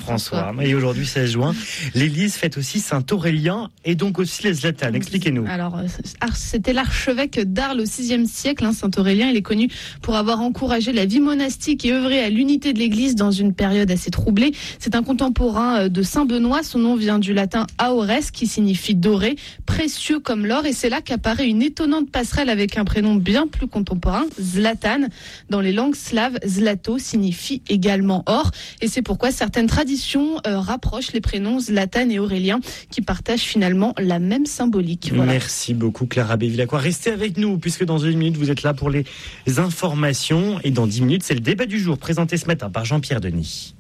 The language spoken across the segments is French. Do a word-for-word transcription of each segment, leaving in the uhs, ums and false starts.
François. Et aujourd'hui, seize juin, l'Église fête aussi Saint Aurélien et donc aussi les Zlatan. Expliquez-nous. Alors, c'était l'archevêque d'Arles au sixième siècle. Hein, Saint Aurélien, il est connu pour avoir encouragé la vie monastique et œuvré à l'unité de l'Église dans une période assez troublée. C'est un contemporain de Saint Benoît. Son nom vient du latin aures, qui signifie doré, précieux comme l'or. Et c'est là qu'apparaît une étonnante passerelle avec un prénom bien plus contemporain, Zlatan. Dans les langues slaves, zlato signifie également or. Et c'est pourquoi certaines traditions euh, rapprochent les prénoms Zlatan et Aurélien, qui partagent finalement la même symbolique. Voilà. Merci beaucoup Clara Bevilacqua. Restez avec nous, puisque dans une minute, vous êtes là pour les informations. Et dans dix minutes, c'est le débat du jour, présenté ce matin par Jean-Pierre Denis.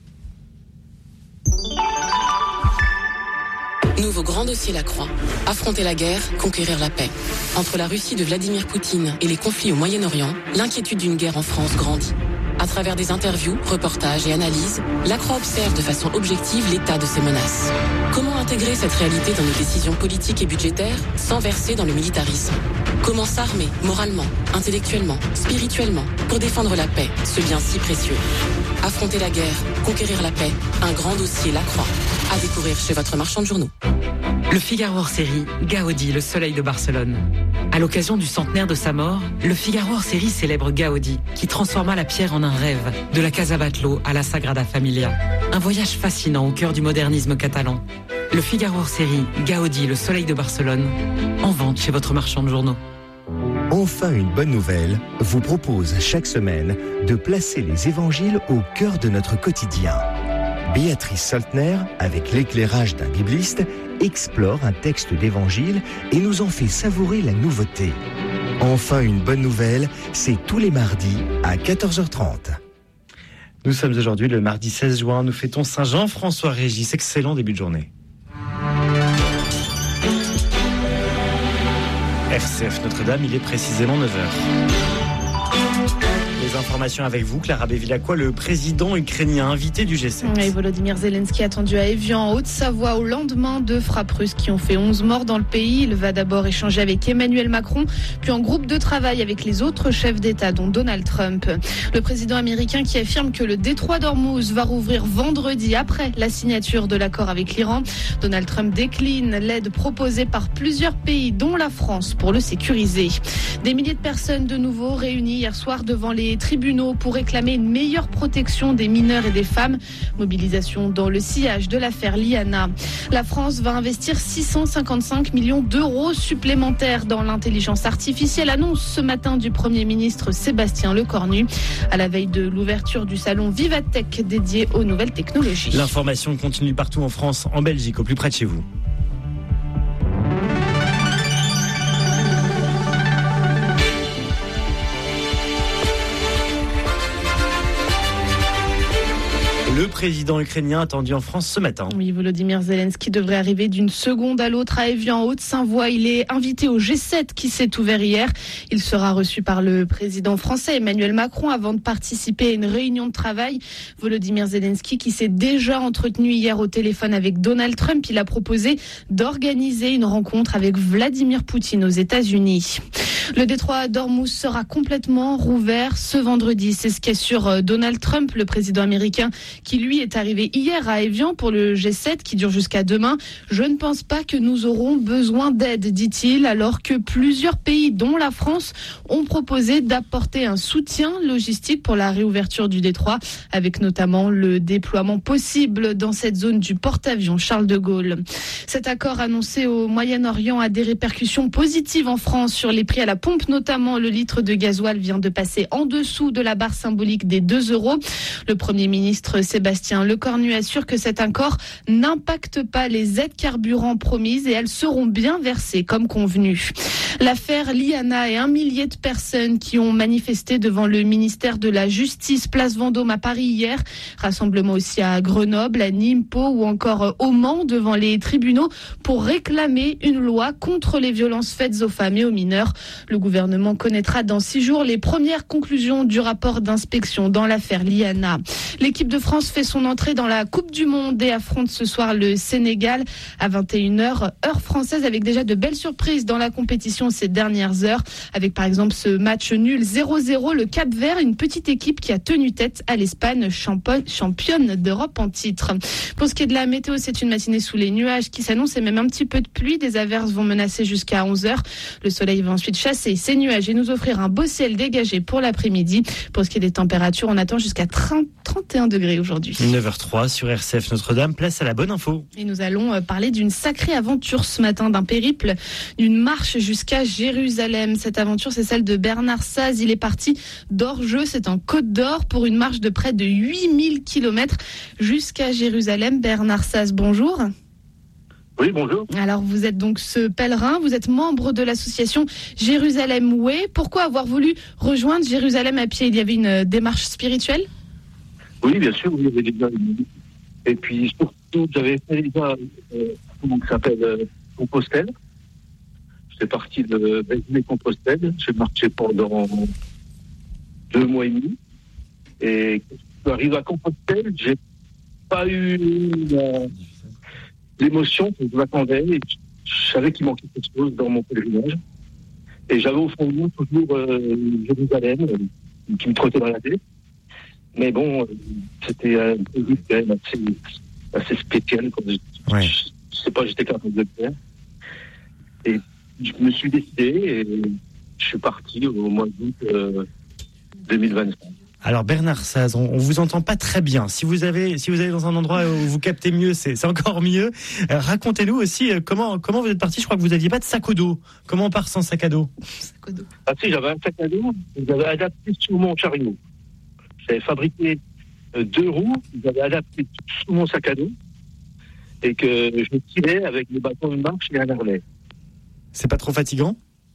Nouveau grand dossier Lacroix. Affronter la guerre, conquérir la paix. Entre la Russie de Vladimir Poutine et les conflits au Moyen-Orient, l'inquiétude d'une guerre en France grandit. À travers des interviews, reportages et analyses, Lacroix observe de façon objective l'état de ces menaces. Comment intégrer cette réalité dans nos décisions politiques et budgétaires sans verser dans le militarisme ? Comment s'armer moralement, intellectuellement, spirituellement pour défendre la paix, ce bien si précieux ? Affronter la guerre, conquérir la paix, un grand dossier Lacroix. À découvrir chez votre marchand de journaux. Le Figaro hors série, Gaudi, le soleil de Barcelone. À l'occasion du centenaire de sa mort, le Figaro hors série célèbre Gaudi, qui transforma la pierre en un rêve, de la Casa Batlló à la Sagrada Familia. Un voyage fascinant au cœur du modernisme catalan. Le Figaro hors série, Gaudi, le soleil de Barcelone, en vente chez votre marchand de journaux. Enfin, une bonne nouvelle vous propose chaque semaine de placer les évangiles au cœur de notre quotidien. Béatrice Soltner, avec l'éclairage d'un bibliste, explore un texte d'évangile et nous en fait savourer la nouveauté. Enfin, une bonne nouvelle, c'est tous les mardis à quatorze heures trente. Nous sommes aujourd'hui le mardi seize juin, nous fêtons Saint Jean-François Régis. Excellent début de journée. R C F Notre-Dame, il est précisément neuf heures. Les informations avec vous, Clara Bevilacqua, le président ukrainien invité du G sept. Et Volodymyr Zelensky attendu à Évian, en Haute-Savoie, au lendemain de frappes russes qui ont fait onze morts dans le pays. Il va d'abord échanger avec Emmanuel Macron, puis en groupe de travail avec les autres chefs d'État, dont Donald Trump. Le président américain qui affirme que le détroit d'Ormuz va rouvrir vendredi après la signature de l'accord avec l'Iran. Donald Trump décline l'aide proposée par plusieurs pays, dont la France, pour le sécuriser. Des milliers de personnes de nouveau réunies hier soir devant les tribunaux pour réclamer une meilleure protection des mineurs et des femmes. Mobilisation dans le sillage de l'affaire Liana. La France va investir six cent cinquante-cinq millions d'euros supplémentaires dans l'intelligence artificielle. Annonce ce matin du Premier ministre Sébastien Lecornu à la veille de l'ouverture du salon Vivatech dédié aux nouvelles technologies. L'information continue partout en France, en Belgique, au plus près de chez vous. Le président ukrainien attendu en France ce matin. Oui, Volodymyr Zelensky devrait arriver d'une seconde à l'autre à Évian, en Haute-Savoie. Il est invité au G sept qui s'est ouvert hier. Il sera reçu par le président français Emmanuel Macron avant de participer à une réunion de travail. Volodymyr Zelensky qui s'est déjà entretenu hier au téléphone avec Donald Trump. Il a proposé d'organiser une rencontre avec Vladimir Poutine aux États-Unis. Le détroit d'Ormuz sera complètement rouvert ce vendredi. C'est ce qu'assure Donald Trump, le président américain, qui lui est arrivé hier à Évian pour le G sept qui dure jusqu'à demain. Je ne pense pas que nous aurons besoin d'aide, dit-il, alors que plusieurs pays, dont la France, ont proposé d'apporter un soutien logistique pour la réouverture du détroit, avec notamment le déploiement possible dans cette zone du porte-avions Charles de Gaulle. Cet accord annoncé au Moyen-Orient a des répercussions positives en France sur les prix à la pompe, notamment le litre de gasoil vient de passer en dessous de la barre symbolique des deux euros. Le Premier ministre Sébastien Lecornu assure que cet accord n'impacte pas les aides carburant promises et elles seront bien versées comme convenu. L'affaire Liana et un millier de personnes qui ont manifesté devant le ministère de la Justice, place Vendôme à Paris hier. Rassemblement aussi à Grenoble, à Nîmes, Pau ou encore au Mans devant les tribunaux pour réclamer une loi contre les violences faites aux femmes et aux mineurs. Le gouvernement connaîtra dans six jours les premières conclusions du rapport d'inspection dans l'affaire Liana. L'équipe de France fait son entrée dans la Coupe du Monde et affronte ce soir le Sénégal à vingt et une heures, heure française, avec déjà de belles surprises dans la compétition ces dernières heures, avec par exemple ce match nul zéro zéro, le Cap-Vert, une petite équipe qui a tenu tête à l'Espagne, championne d'Europe en titre. Pour ce qui est de la météo, c'est une matinée sous les nuages qui s'annonce et même un petit peu de pluie. Des averses vont menacer jusqu'à onze heures. Le soleil va ensuite chasser ces nuages et nous offrir un beau ciel dégagé pour l'après-midi. Pour ce qui est des températures, on attend jusqu'à trente, trente et un degrés aujourd'hui. neuf heures trois sur R C F Notre-Dame, place à la bonne info. Et nous allons parler d'une sacrée aventure ce matin, d'un périple, d'une marche jusqu'à Jérusalem. Cette aventure, c'est celle de Bernard Saz. Il est parti d'Orgeux, c'est en Côte d'Or, pour une marche de près de huit mille kilomètres jusqu'à Jérusalem. Bernard Saz, bonjour. Oui, bonjour. Alors, vous êtes donc ce pèlerin, vous êtes membre de l'association Jérusalem Way. Pourquoi avoir voulu rejoindre Jérusalem à pied? Il y avait une démarche spirituelle? Oui, bien sûr, il y avait déjà une... Et puis, surtout, j'avais fait déjà, euh, comment ça s'appelle, euh, Compostelle. J'étais parti de Compostelle. J'ai marché pendant deux mois et demi. Et quand je suis arrivé à Compostelle, j'ai pas eu euh, l'émotion que je m'attendais. Et je savais qu'il manquait quelque chose dans mon pèlerinage. Et j'avais au fond de moi toujours euh, Jérusalem euh, qui me trottait dans la tête. Mais bon, euh, c'était un peu quand même assez, assez spécial. Quoi. Je, ouais. je, je sais pas, j'étais capable de le faire. Et je me suis décidé et je suis parti au mois d'août euh, deux mille vingt-cinq. Alors Bernard Saz, on, on vous entend pas très bien. Si vous avez, si vous allez dans un endroit où vous captez mieux, c'est, c'est encore mieux. Euh, racontez-nous aussi euh, comment, comment vous êtes parti. Je crois que vous n'aviez pas de sac à dos. Comment on part sans sac à dos? Sac à dos. Ah si, j'avais un sac à dos. J'avais adapté sur mon chariot. J'avais fabriqué euh, deux roues. J'avais adapté sous mon sac à dos et que je tirais avec des bâtons de marche et un harnais. C'est pas trop fatigant?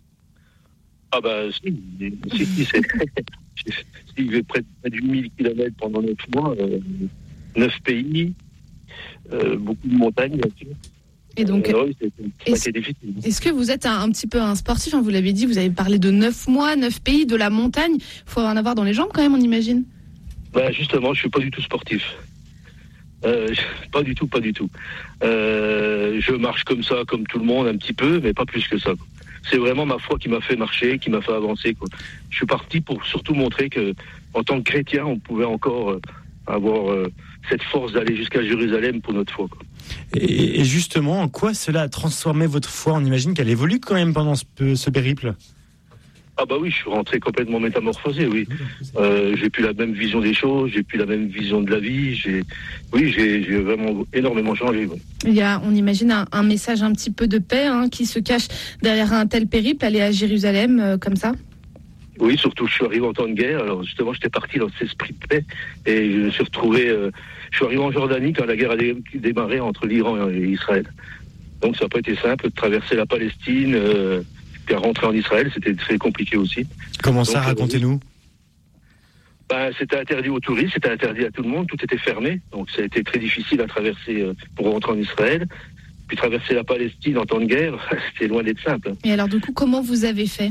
Ah bah si, si, si c'est... Il fait près de huit mille kilomètres pendant neuf mois, euh, neuf pays, euh, beaucoup de montagnes, bien sûr. Et donc, euh, oui, c'est, c'est est-ce, difficile. Est-ce que vous êtes un, un petit peu un sportif, hein, vous l'avez dit, vous avez parlé de neuf mois, neuf pays, de la montagne. Il faut en avoir dans les jambes quand même, on imagine. Bah justement, je suis pas du tout sportif. Euh, pas du tout, pas du tout. Euh, je marche comme ça, comme tout le monde, un petit peu, mais pas plus que ça. C'est vraiment ma foi qui m'a fait marcher, qui m'a fait avancer, quoi. Je suis parti pour surtout montrer que, en tant que chrétien, on pouvait encore euh, avoir euh, cette force d'aller jusqu'à Jérusalem pour notre foi, quoi. Et, et justement, en quoi cela a transformé votre foi? On imagine qu'elle évolue quand même pendant ce, ce périple. Ah bah oui, je suis rentré complètement métamorphosé, oui. Euh, j'ai plus la même vision des choses, j'ai plus la même vision de la vie. J'ai, oui, j'ai, j'ai vraiment énormément changé. Ouais. Il y a, on imagine un, un message un petit peu de paix hein, qui se cache derrière un tel périple, aller à Jérusalem euh, comme ça. Oui, surtout je suis arrivé en temps de guerre. Alors justement, j'étais parti dans cet esprit de paix et je me suis retrouvé. Euh, je suis arrivé en Jordanie quand la guerre a dé- démarré entre l'Iran et Israël. Donc ça n'a pas été simple de traverser la Palestine. Euh, Puis à rentrer en Israël, c'était très compliqué aussi. Comment ça, donc, racontez-nous? euh, ben, c'était interdit aux touristes, c'était interdit à tout le monde, tout était fermé. Donc ça a été très difficile à traverser euh, pour rentrer en Israël. Puis traverser la Palestine en temps de guerre, c'était loin d'être simple. Et alors du coup, comment vous avez fait?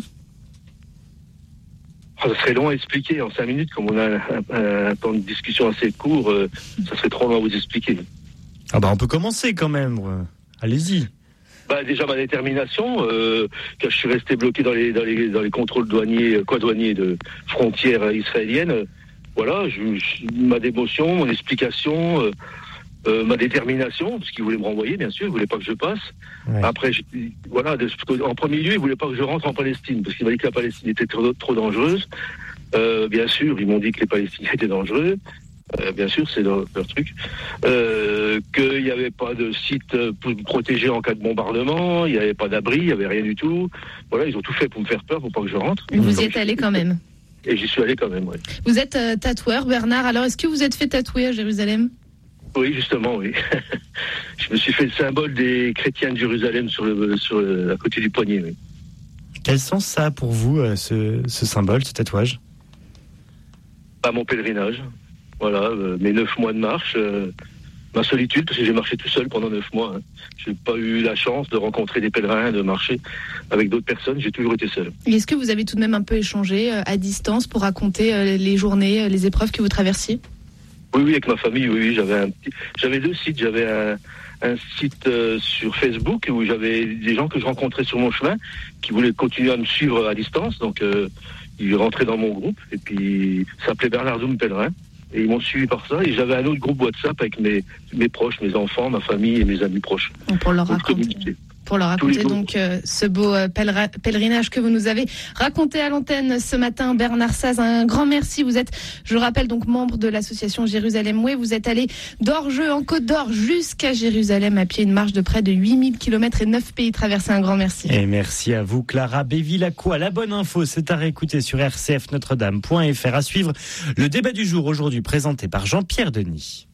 Oh, ça serait long à expliquer en cinq minutes, comme on a un, un, un temps de discussion assez court, euh, ça serait trop long à vous expliquer. Ah bah on peut commencer quand même. Allez-y. Bah déjà ma détermination, euh, quand je suis resté bloqué dans les dans les dans les contrôles douaniers, quoi douaniers de frontières israéliennes, euh, voilà, je, je, ma dévotion, mon explication, euh, euh, ma détermination, parce qu'ils voulaient me renvoyer, bien sûr, ils voulaient pas que je passe. Ouais. Après, je, voilà, de, en premier lieu, ils voulaient pas que je rentre en Palestine, parce qu'ils m'ont dit que la Palestine était trop, trop dangereuse. Euh, bien sûr, ils m'ont dit que les Palestiniens étaient dangereux. Euh, bien sûr, c'est leur, leur truc. Euh, qu'il n'y avait pas de site pour me protéger en cas de bombardement, il n'y avait pas d'abri, il n'y avait rien du tout. Voilà, ils ont tout fait pour me faire peur, pour pas que je rentre. Vous Donc, y êtes allé quand même. Et j'y suis allé quand même, oui. Vous êtes euh, tatoueur, Bernard. Alors, est-ce que vous êtes fait tatouer à Jérusalem? Oui, justement, oui. Je me suis fait le symbole des chrétiens de Jérusalem sur le, sur le, à côté du poignet, oui. Quel sens ça a pour vous, euh, ce, ce symbole, ce tatouage? Bah, mon pèlerinage. Voilà, euh, mes neuf mois de marche, euh, ma solitude, parce que j'ai marché tout seul pendant neuf mois. Hein. Je n'ai pas eu la chance de rencontrer des pèlerins, de marcher avec d'autres personnes. J'ai toujours été seul. Et est-ce que vous avez tout de même un peu échangé euh, à distance pour raconter euh, les journées, euh, les épreuves que vous traversiez ? Oui, oui, avec ma famille, oui, oui. J'avais, un petit... j'avais deux sites. J'avais un, un site euh, sur Facebook où j'avais des gens que je rencontrais sur mon chemin qui voulaient continuer à me suivre à distance. Donc, euh, ils rentraient dans mon groupe. Et puis, ça s'appelait Bernard Zoom Pèlerin. Et ils m'ont suivi par ça. Et j'avais un autre groupe WhatsApp avec mes, mes proches, mes enfants, ma famille et mes amis proches. Donc pour leur raconter, pour leur raconter donc euh, ce beau euh, pèlera, pèlerinage que vous nous avez raconté à l'antenne ce matin, Bernard Saz. Un grand merci. Vous êtes, je le rappelle, donc membre de l'association Jérusalem Way. Vous êtes allé d'Orgeux en Côte d'Or jusqu'à Jérusalem à pied, une marche de près de huit mille kilomètres et neuf pays traversés. Un grand merci. Et merci à vous, Clara Bévilacqua. La bonne info, c'est à réécouter sur r c f notre dame point f r. À suivre le débat du jour aujourd'hui présenté par Jean-Pierre Denis.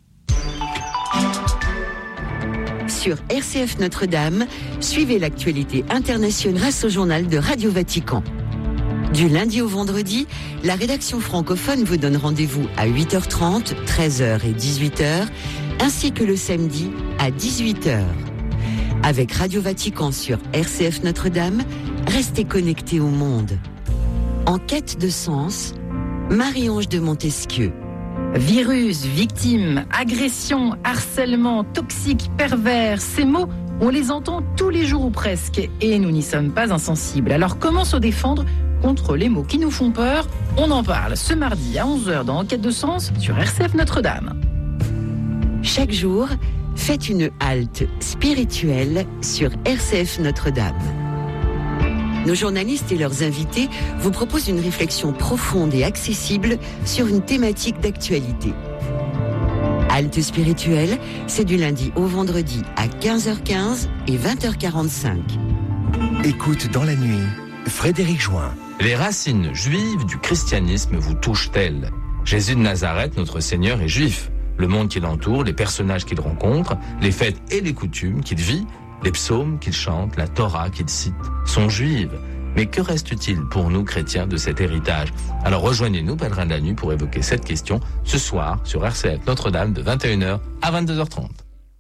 Sur R C F Notre-Dame, suivez l'actualité internationale grâce au journal de Radio Vatican. Du lundi au vendredi, la rédaction francophone vous donne rendez-vous à huit heures trente, treize heures et dix-huit heures, ainsi que le samedi à dix-huit heures. Avec Radio Vatican sur R C F Notre-Dame, restez connectés au monde. En quête de sens, Marie-Ange de Montesquieu. Virus, victime, agression, harcèlement, toxique, pervers, ces mots, on les entend tous les jours ou presque, et nous n'y sommes pas insensibles. Alors comment se défendre contre les mots qui nous font peur ? On en parle ce mardi à onze heures dans Enquête de Sens sur R C F Notre-Dame. Chaque jour, faites une halte spirituelle sur R C F Notre-Dame. Nos journalistes et leurs invités vous proposent une réflexion profonde et accessible sur une thématique d'actualité. Halte spirituelle, c'est du lundi au vendredi à quinze heures quinze et vingt heures quarante-cinq. Écoute dans la nuit, Frédéric Join. Les racines juives du christianisme vous touchent-elles ? Jésus de Nazareth, notre Seigneur, est juif. Le monde qui l'entoure, les personnages qu'il rencontre, les fêtes et les coutumes qu'il vit, les psaumes qu'il chante, la Torah qu'il cite, sont juives. Mais que reste-t-il pour nous chrétiens de cet héritage ? Alors rejoignez-nous, pèlerins de la nuit, pour évoquer cette question ce soir sur R C F Notre-Dame de vingt et une heures à vingt-deux heures trente.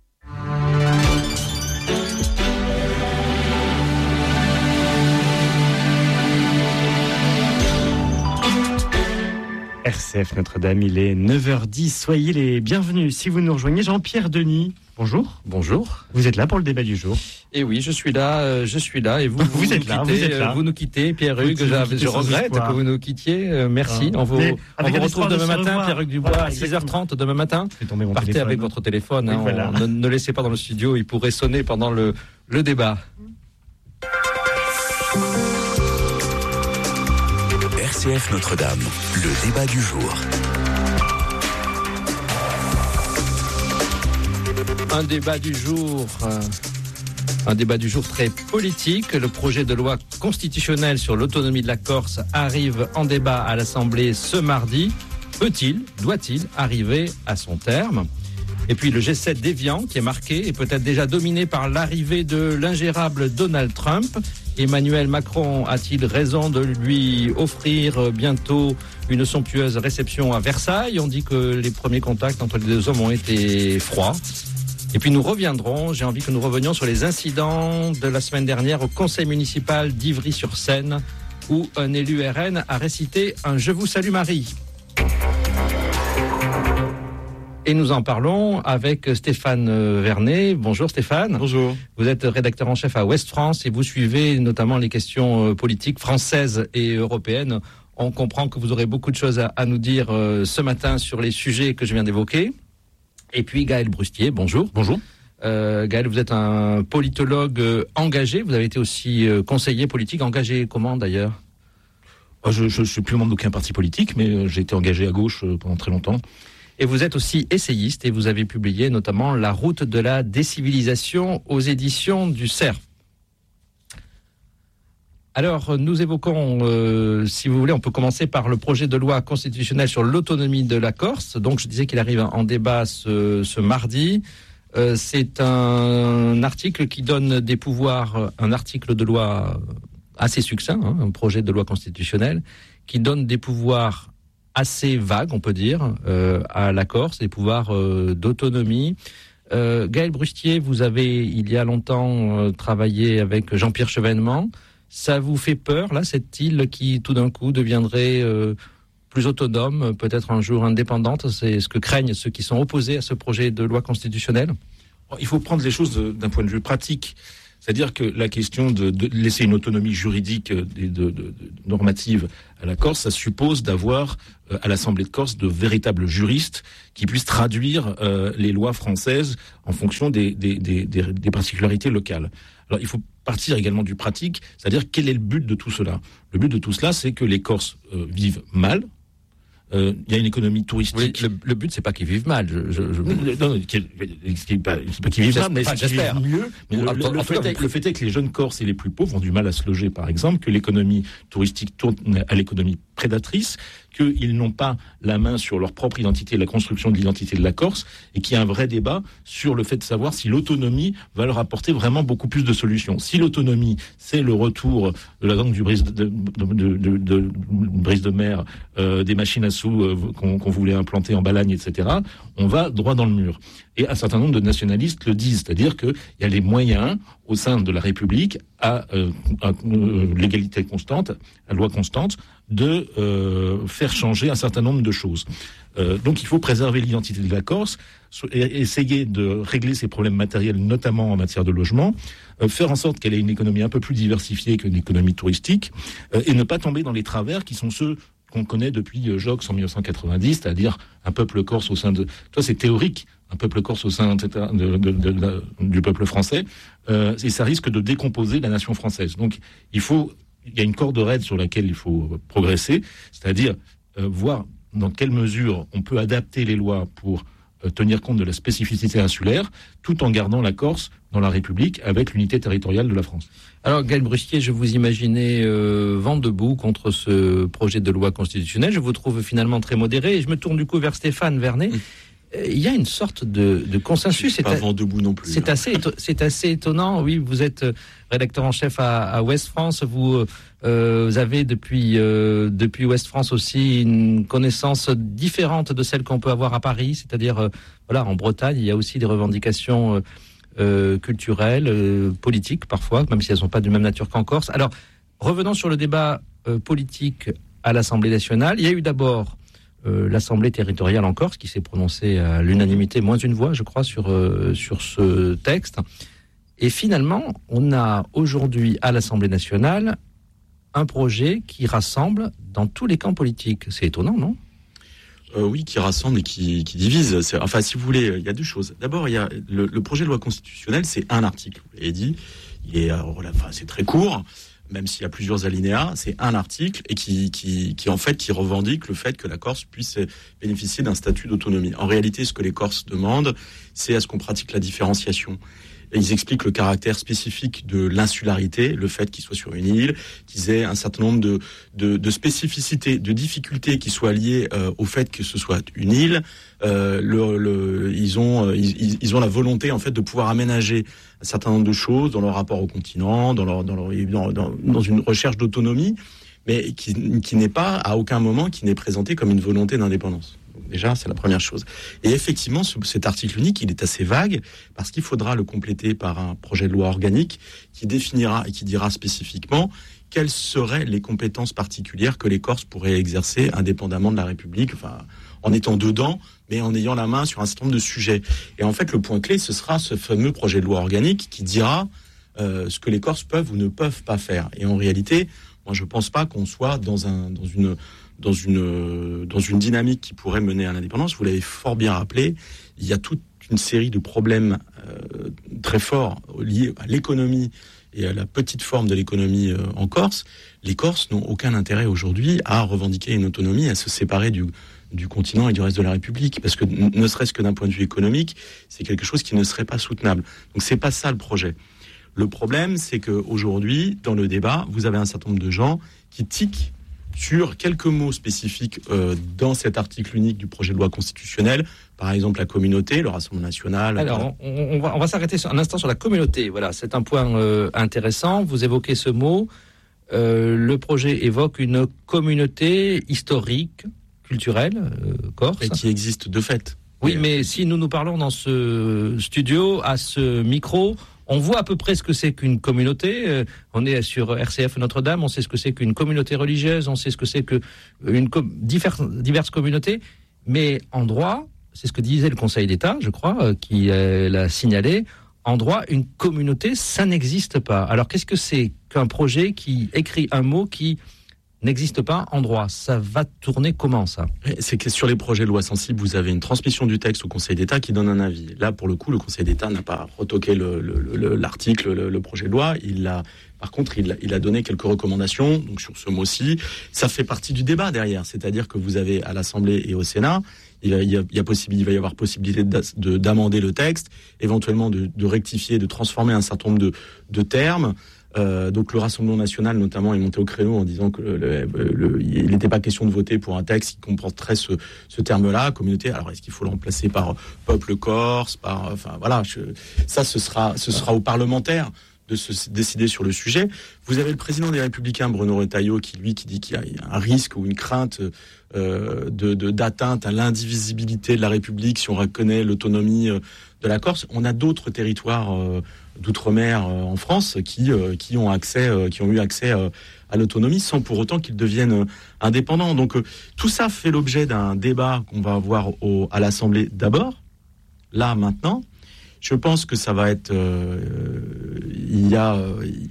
R C F Notre-Dame, il est neuf heures dix. Soyez les bienvenus. Si vous nous rejoignez, Jean-Pierre Denis. Bonjour. Bonjour. Vous êtes là pour le débat du jour. Et oui, je suis là, euh, je suis là. Et vous, vous, vous, vous, êtes, nous là, quittez, vous êtes là. Vous nous quittez, Pierre-Hugues. Je, je regrette espoir. que vous nous quittiez. Euh, merci. Ah. On vous, on vous retrouve demain matin, Pierre-Hugues Dubois, voilà, à six heures trente demain matin. Partez téléphone. avec votre téléphone. Hein, voilà. on, ne, ne laissez pas dans le studio. Il pourrait sonner pendant le, le débat. R C F Notre-Dame, le débat du jour. Un débat du jour, euh, un débat du jour très politique. Le projet de loi constitutionnelle sur l'autonomie de la Corse arrive en débat à l'Assemblée ce mardi. Peut-il, doit-il arriver à son terme ? Et puis le G sept déviant qui est marqué et peut-être déjà dominé par l'arrivée de l'ingérable Donald Trump. Emmanuel Macron a-t-il raison de lui offrir bientôt une somptueuse réception à Versailles ? On dit que les premiers contacts entre les deux hommes ont été froids. Et puis nous reviendrons, j'ai envie que nous revenions sur les incidents de la semaine dernière au conseil municipal d'Ivry-sur-Seine où un élu R N a récité un « Je vous salue Marie ». Et nous en parlons avec Stéphane Vernet. Bonjour Stéphane. Bonjour. Vous êtes rédacteur en chef à Ouest France et vous suivez notamment les questions politiques françaises et européennes. On comprend que vous aurez beaucoup de choses à, à nous dire euh, ce matin sur les sujets que je viens d'évoquer. Et puis Gaël Brustier, bonjour. Bonjour. Euh, Gaël, vous êtes un politologue engagé. Vous avez été aussi conseiller politique. Engagé comment d'ailleurs ? Je ne suis plus membre d'aucun parti politique, mais j'ai été engagé à gauche pendant très longtemps. Et vous êtes aussi essayiste et vous avez publié notamment La route de la décivilisation aux éditions du Cerf. Alors, nous évoquons, euh, si vous voulez, on peut commencer par le projet de loi constitutionnelle sur l'autonomie de la Corse. Donc, je disais qu'il arrive en débat ce, ce mardi. Euh, c'est un article qui donne des pouvoirs, un article de loi assez succinct, hein, un projet de loi constitutionnelle, qui donne des pouvoirs assez vagues, on peut dire, euh, à la Corse, des pouvoirs euh, d'autonomie. Euh, Gaël Brustier, vous avez, il y a longtemps, euh, travaillé avec Jean-Pierre Chevènement. Ça vous fait peur, là, cette île qui, tout d'un coup, deviendrait euh, plus autonome, peut-être un jour indépendante? C'est ce que craignent ceux qui sont opposés à ce projet de loi constitutionnelle. Il faut prendre les choses de, d'un point de vue pratique. C'est-à-dire que la question de, de laisser une autonomie juridique et de, de, de normative à la Corse, ça suppose d'avoir euh, à l'Assemblée de Corse de véritables juristes qui puissent traduire euh, les lois françaises en fonction des, des, des, des, des particularités locales. Alors il faut partir également du pratique, c'est-à-dire quel est le but de tout cela? Le but de tout cela, c'est que les Corses euh, vivent mal. Il euh, y a une économie touristique. Oui, le, le but, c'est pas qu'ils vivent mal. Je, je, je... Non, non, c'est pas, c'est pas qu'ils vivent mal, mais c'est qu'ils vivent mieux. Mais le, le, le, fait est, le fait est que les jeunes Corses et les plus pauvres ont du mal à se loger, par exemple, que l'économie touristique tourne à l'économie prédatrice, qu'ils n'ont pas la main sur leur propre identité, la construction de l'identité de la Corse, et qu'il y a un vrai débat sur le fait de savoir si l'autonomie va leur apporter vraiment beaucoup plus de solutions. Si l'autonomie, c'est le retour de la gangue du brise de, de, de, de, de, brise de mer, euh, des machines à sous euh, qu'on, qu'on voulait implanter en Balagne, et cetera, on va droit dans le mur. Et un certain nombre de nationalistes le disent, c'est-à-dire qu'il y a les moyens au sein de la République à, euh, à euh, l'égalité constante, à loi constante, de euh, faire changer un certain nombre de choses. Euh, donc il faut préserver l'identité de la Corse, et essayer de régler ses problèmes matériels, notamment en matière de logement, euh, faire en sorte qu'elle ait une économie un peu plus diversifiée qu'une économie touristique, euh, et ne pas tomber dans les travers qui sont ceux qu'on connaît depuis euh, Joxe en dix-neuf cent quatre-vingt-dix, c'est-à-dire un peuple corse au sein de... Toi, c'est théorique, un peuple corse au sein de, de, de, de, de, du peuple français, euh, et ça risque de décomposer la nation française. Donc il faut... Il y a une corde raide sur laquelle il faut progresser, c'est-à-dire euh, voir dans quelle mesure on peut adapter les lois pour euh, tenir compte de la spécificité insulaire, tout en gardant la Corse dans la République avec l'unité territoriale de la France. Alors, Gaël Brustier, je vous imaginais euh, vent debout contre ce projet de loi constitutionnelle. Je vous trouve finalement très modéré. Et je me tourne du coup vers Stéphane Vernet. Mmh. Il y a une sorte de, de consensus. C'est pas vent debout non plus. C'est hein. assez, c'est assez étonnant. Oui, vous êtes rédacteur en chef à, à Ouest France. Vous, euh, vous avez depuis euh, depuis Ouest France aussi une connaissance différente de celle qu'on peut avoir à Paris. C'est-à-dire, euh, voilà, en Bretagne, il y a aussi des revendications euh, euh, culturelles, euh, politiques parfois, même si elles sont pas de même nature qu'en Corse. Alors, revenons sur le débat euh, politique à l'Assemblée nationale. Il y a eu d'abord Euh, l'Assemblée territoriale en Corse qui s'est prononcée à l'unanimité, moins une voix je crois, sur, euh, sur ce texte. Et finalement, on a aujourd'hui à l'Assemblée nationale un projet qui rassemble dans tous les camps politiques. C'est étonnant, non ? Euh, oui, qui rassemble et qui, qui divise. C'est, enfin, si vous voulez, il y a deux choses. D'abord, il y a le, le projet de loi constitutionnelle, c'est un article. Vous l'avez dit, il est, euh, enfin, c'est très court. Même s'il y a plusieurs alinéas, c'est un article et qui, qui, qui en fait, qui revendique le fait que la Corse puisse bénéficier d'un statut d'autonomie. En réalité, ce que les Corses demandent, c'est à ce qu'on pratique la différenciation. Et ils expliquent le caractère spécifique de l'insularité, le fait qu'ils soient sur une île, qu'ils aient un certain nombre de, de, de spécificités, de difficultés qui soient liées euh, au fait que ce soit une île. Euh, le, le, ils ont, ils, ils ont la volonté en fait de pouvoir aménager un certain nombre de choses dans leur rapport au continent, dans leur, dans leur, dans, dans, dans une recherche d'autonomie, mais qui, qui n'est pas à aucun moment qui n'est présenté comme une volonté d'indépendance. Déjà, c'est la première chose. Et effectivement, ce, cet article unique, il est assez vague parce qu'il faudra le compléter par un projet de loi organique qui définira et qui dira spécifiquement quelles seraient les compétences particulières que les Corses pourraient exercer indépendamment de la République, enfin, en étant dedans, mais en ayant la main sur un certain nombre de sujets. Et en fait, le point clé, ce sera ce fameux projet de loi organique qui dira euh, ce que les Corses peuvent ou ne peuvent pas faire. Et en réalité, moi, je ne pense pas qu'on soit dans, un, dans une... dans une dans une dynamique qui pourrait mener à l'indépendance. Vous l'avez fort bien rappelé, il y a toute une série de problèmes euh, très forts liés à l'économie et à la petite forme de l'économie euh, en Corse. Les Corses n'ont aucun intérêt aujourd'hui à revendiquer une autonomie, à se séparer du, du continent et du reste de la République, parce que ne serait-ce que d'un point de vue économique, c'est quelque chose qui ne serait pas soutenable. Donc c'est pas ça le projet. Le problème, c'est qu'aujourd'hui, dans le débat, vous avez un certain nombre de gens qui tiquent sur quelques mots spécifiques euh, dans cet article unique du projet de loi constitutionnel, par exemple la communauté, le Rassemblement national. Alors, on, on, va, on va s'arrêter un instant sur la communauté. Voilà, c'est un point euh, intéressant. Vous évoquez ce mot. Euh, le projet évoque une communauté historique, culturelle, euh, corse. Et qui existe de fait. Oui, mais si nous nous parlons dans ce studio, à ce micro, on voit à peu près ce que c'est qu'une communauté. Euh, on est sur R C F Notre-Dame, on sait ce que c'est qu'une communauté religieuse, on sait ce que c'est que une com- diverses, diverses communautés. Mais en droit, c'est ce que disait le Conseil d'État, je crois, euh, qui euh, l'a signalé. En droit, une communauté, ça n'existe pas. Alors, qu'est-ce que c'est qu'un projet qui écrit un mot qui n'existe pas en droit? Ça va tourner comment, ça? C'est que sur les projets de loi sensibles, vous avez une transmission du texte au Conseil d'État qui donne un avis. Là, pour le coup, le Conseil d'État n'a pas retoqué le, le, le, l'article, le, le projet de loi. Il a, par contre, il a, il a donné quelques recommandations. Donc, sur ce mot-ci, ça fait partie du débat derrière. C'est-à-dire que vous avez à l'Assemblée et au Sénat, il, y a, il, y a possible, il va y avoir possibilité de, de, d'amender le texte, éventuellement de, de rectifier, de transformer un certain nombre de, de termes. Euh, donc le Rassemblement national notamment est monté au créneau en disant que le, le, le, il n'était pas question de voter pour un texte qui comporterait ce, ce terme-là, communauté. Alors est-ce qu'il faut le remplacer par peuple corse, par, enfin voilà, je, ça ce sera, ce sera aux parlementaires de se décider sur le sujet. Vous avez le président des Républicains, Bruno Retailleau, qui lui qui dit qu'il y a un risque ou une crainte euh, de, de d'atteinte à l'indivisibilité de la République si on reconnaît l'autonomie de la Corse. On a d'autres territoires euh, d'outre-mer euh, en France qui euh, qui ont accès, euh, qui ont eu accès euh, à l'autonomie sans pour autant qu'ils deviennent euh, indépendants. Donc euh, tout ça fait l'objet d'un débat qu'on va avoir au, à l'Assemblée d'abord, là maintenant. Je pense que ça va être, euh, il y a,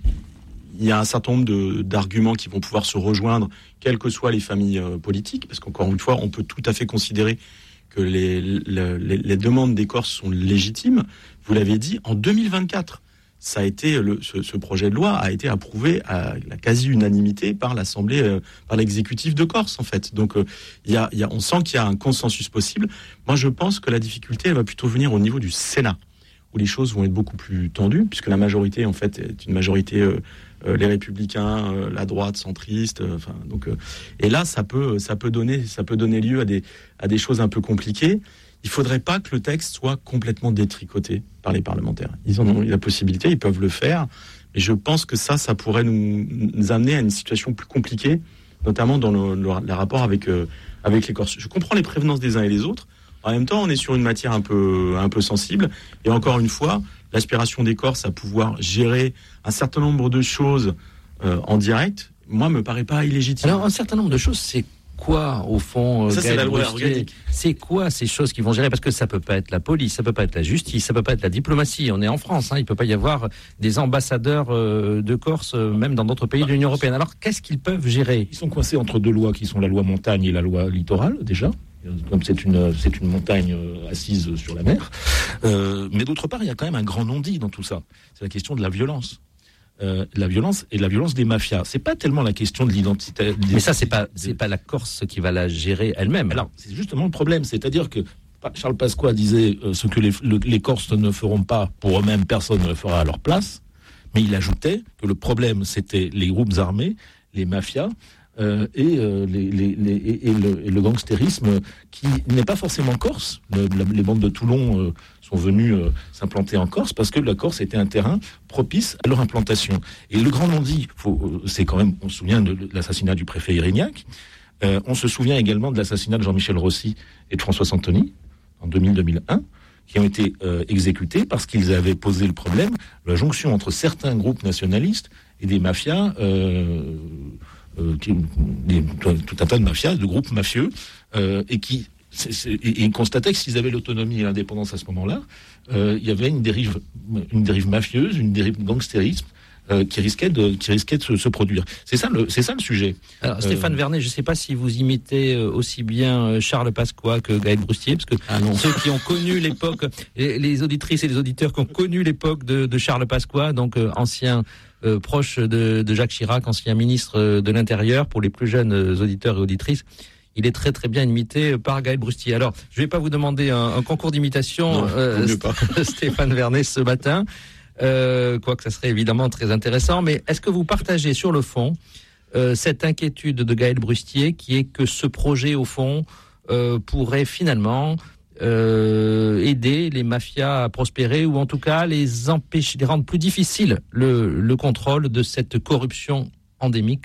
il y a un certain nombre de, d'arguments qui vont pouvoir se rejoindre, quelles que soient les familles euh, politiques, parce qu'encore une fois, on peut tout à fait considérer que les, les, les demandes des Corses sont légitimes. Vous l'avez dit, en deux mille vingt-quatre, ça a été le, ce, ce projet de loi a été approuvé à la quasi-unanimité par l'Assemblée, euh, par l'exécutif de Corse, en fait. Donc, euh, il y a, il y a, on sent qu'il y a un consensus possible. Moi, je pense que la difficulté, elle va plutôt venir au niveau du Sénat, où les choses vont être beaucoup plus tendues, puisque la majorité, en fait, est une majorité, euh, euh, les Républicains, euh, la droite centriste, euh, enfin, donc, euh, et là, ça peut, ça peut donner, ça peut donner lieu à des, à des choses un peu compliquées. Il faudrait pas que le texte soit complètement détricoté par les parlementaires. Ils en ont la possibilité, ils peuvent le faire, mais je pense que ça, ça pourrait nous, nous amener à une situation plus compliquée, notamment dans le, le, le rapport avec, euh, avec les Corses. Je comprends les prévenances des uns et des autres. En même temps, on est sur une matière un peu, un peu sensible. Et encore une fois, l'aspiration des Corses à pouvoir gérer un certain nombre de choses euh, en direct, moi, me paraît pas illégitime. Alors, un certain nombre de choses, c'est quoi, au fond, ça, c'est la loi organique. C'est quoi ces choses qui vont gérer? Parce que ça peut pas être la police, ça peut pas être la justice, ça peut pas être la diplomatie. On est en France, hein, il peut pas y avoir des ambassadeurs euh, de Corse, euh, même dans d'autres pays de l'Union européenne. Alors, qu'est-ce qu'ils peuvent gérer? Ils sont coincés entre deux lois qui sont la loi montagne et la loi littorale, déjà. Comme c'est une, c'est une montagne assise sur la mer. Euh, mais d'autre part, il y a quand même un grand non-dit dans tout ça. C'est la question de la violence. Euh, la violence et la violence des mafias. C'est pas tellement la question de l'identité. Mais ça, c'est pas, c'est pas la Corse qui va la gérer elle-même. Alors, c'est justement le problème. C'est-à-dire que Charles Pasqua disait euh, ce que les, le, les Corses ne feront pas pour eux-mêmes, personne ne le fera à leur place. Mais il ajoutait que le problème, c'était les groupes armés, les mafias, Euh, et, euh, les, les, les, et, le, et le gangstérisme qui n'est pas forcément corse. Le, la, les bandes de Toulon euh, sont venues euh, s'implanter en Corse parce que la Corse était un terrain propice à leur implantation. Et le grand non-dit, faut, euh, c'est quand même, on se souvient de, de l'assassinat du préfet Irignac, euh, on se souvient également de l'assassinat de Jean-Michel Rossi et de François Santoni en deux mille deux mille un, qui ont été euh, exécutés parce qu'ils avaient posé le problème, la jonction entre certains groupes nationalistes et des mafias euh, Euh, qui, des, tout un tas de mafias, de groupes mafieux, euh, et qui c'est, c'est, et, et constataient que s'ils avaient l'autonomie et l'indépendance à ce moment-là, euh, il y avait une dérive, une dérive mafieuse, une dérive gangstérisme euh, qui risquait de, qui risquait de se, se produire. C'est ça le, c'est ça le sujet. Alors, euh, Stéphane Vernet, je ne sais pas si vous imitez aussi bien Charles Pasqua que Gaël Brustier, parce que ah ceux qui ont connu l'époque, les, les auditrices et les auditeurs qui ont connu l'époque de, de Charles Pasqua, donc euh, ancien Euh, proche de, de Jacques Chirac, ancien ministre de l'Intérieur, pour les plus jeunes auditeurs et auditrices, il est très très bien imité par Gaël Brustier. Alors, je ne vais pas vous demander un, un concours d'imitation, non, euh, St- Stéphane Vernet, ce matin, euh, quoique ça serait évidemment très intéressant, mais est-ce que vous partagez sur le fond euh, cette inquiétude de Gaël Brustier, qui est que ce projet, au fond, euh, pourrait finalement Euh, aider les mafias à prospérer, ou en tout cas les empêcher, les rendre plus difficile le, le contrôle de cette corruption endémique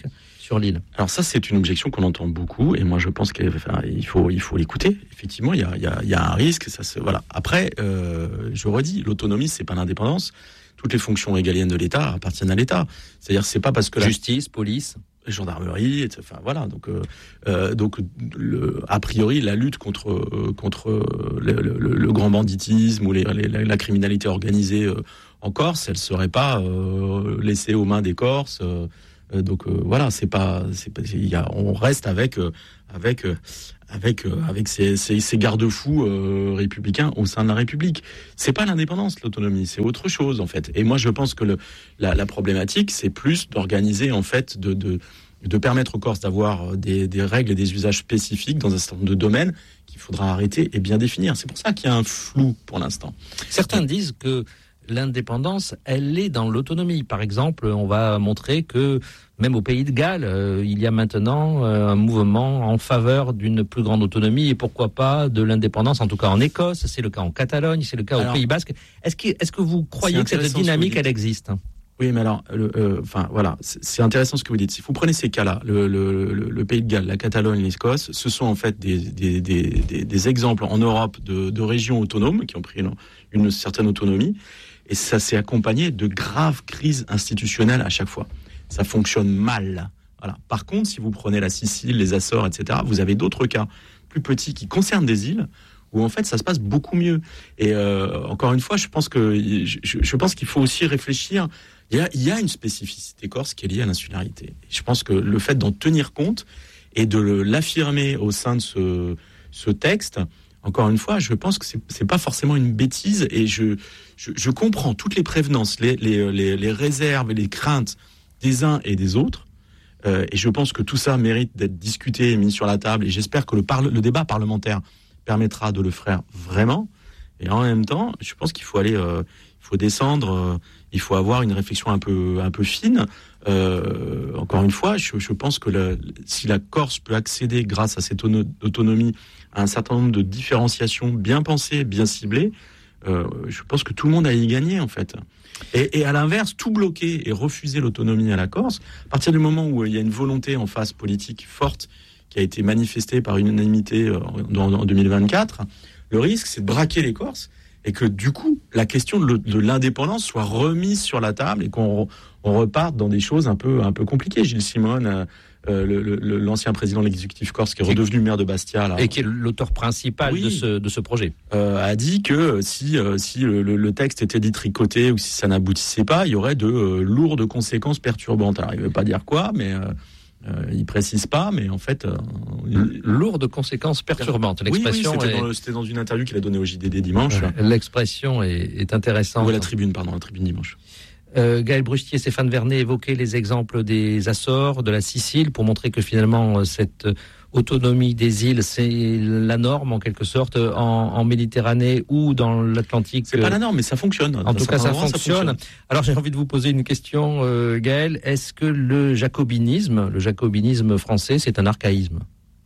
sur l'île. Alors ça, c'est une objection qu'on entend beaucoup, et moi je pense qu'il enfin, faut, il faut l'écouter. Effectivement, il y a, il y a, il y a un risque. Ça se, voilà. Après, euh, je redis, l'autonomie, c'est pas l'indépendance. Toutes les fonctions régaliennes de l'État appartiennent à l'État. C'est-à-dire, c'est pas parce que justice, la... police, gendarmerie, et cetera. Enfin voilà. Donc, euh, euh, donc, le, a priori, la lutte contre euh, contre le, le, le grand banditisme ou les, les, la criminalité organisée euh, en Corse, elle serait pas euh, laissée aux mains des Corses. Euh, Donc euh, voilà, c'est pas, c'est pas, il y a, on reste avec euh, avec euh, avec euh, avec ces, ces, ces garde-fous euh, républicains au sein de la République. C'est pas l'indépendance, l'autonomie, c'est autre chose en fait. Et moi, je pense que le, la, la problématique, c'est plus d'organiser en fait, de de, de permettre aux Corses d'avoir des, des règles et des usages spécifiques dans un certain nombre de domaines qu'il faudra arrêter et bien définir. C'est pour ça qu'il y a un flou pour l'instant. Certains disent que l'indépendance, elle est dans l'autonomie. Par exemple, on va montrer que même au Pays de Galles, euh, il y a maintenant euh, un mouvement en faveur d'une plus grande autonomie et pourquoi pas de l'indépendance, en tout cas en Écosse, c'est le cas en Catalogne, c'est le cas alors, au Pays Basque. Est-ce que, est-ce que vous croyez que cette dynamique, elle existe ? Oui, mais alors, euh, enfin voilà, c'est, c'est intéressant ce que vous dites. Si vous prenez ces cas-là, le, le, le, le Pays de Galles, la Catalogne, l'Écosse, ce sont en fait des, des, des, des, des exemples en Europe de, de régions autonomes qui ont pris une, une certaine autonomie. Et ça s'est accompagné de graves crises institutionnelles à chaque fois. Ça fonctionne mal. Voilà. Par contre, si vous prenez la Sicile, les Açores, et cetera, vous avez d'autres cas plus petits qui concernent des îles où en fait ça se passe beaucoup mieux. Et euh, encore une fois, je pense que je, je pense qu'il faut aussi réfléchir. Il y a, il y a une spécificité corse qui est liée à l'insularité. Je pense que le fait d'en tenir compte et de le, l'affirmer au sein de ce, ce texte. Encore une fois, je pense que c'est, c'est pas forcément une bêtise et je, je, je comprends toutes les prévenances, les, les, les, les réserves et les craintes des uns et des autres. Euh, et je pense que tout ça mérite d'être discuté et mis sur la table. Et j'espère que le, parle, le débat parlementaire permettra de le faire vraiment. Et en même temps, je pense qu'il faut aller, euh, il faut descendre, euh, il faut avoir une réflexion un peu, un peu fine. Euh, encore une fois, je, je pense que la, si la Corse peut accéder grâce à cette autonomie à un certain nombre de différenciations bien pensées, bien ciblées, euh, je pense que tout le monde a y gagné en fait. Et, et à l'inverse, tout bloquer et refuser l'autonomie à la Corse, à partir du moment où il y a une volonté en face politique forte qui a été manifestée par une unanimité en, en deux mille vingt-quatre, le risque c'est de braquer les Corses et que du coup la question de, de l'indépendance soit remise sur la table et qu'on on reparte dans des choses un peu un peu compliquées. Gilles Simone, euh, le, le, l'ancien président de l'exécutif corse qui est redevenu maire de Bastia là, et qui est l'auteur principal oui, de ce de ce projet, euh, a dit que si euh, si le, le texte était dit tricoté ou si ça n'aboutissait pas, il y aurait de euh, lourdes conséquences perturbantes. Alors il ne veut pas dire quoi, mais euh, Euh, il précise pas, mais en fait, euh, lourde conséquences perturbantes. L'expression oui, oui, c'était, est... dans, c'était dans une interview qu'il a donnée au J D D dimanche. Euh, l'expression est, est intéressante. Ou à la Tribune, pardon, à la Tribune dimanche. Euh, Gaël Brustier, Stéphane Vernet évoquaient les exemples des Açores, de la Sicile, pour montrer que finalement cette autonomie des îles, c'est la norme en quelque sorte en, en Méditerranée ou dans l'Atlantique. C'est pas la norme, mais ça fonctionne. En tout cas, ça fonctionne. ça fonctionne. Alors j'ai envie de vous poser une question, euh, Gaël. Est-ce que le jacobinisme, le jacobinisme français, c'est un archaïsme ?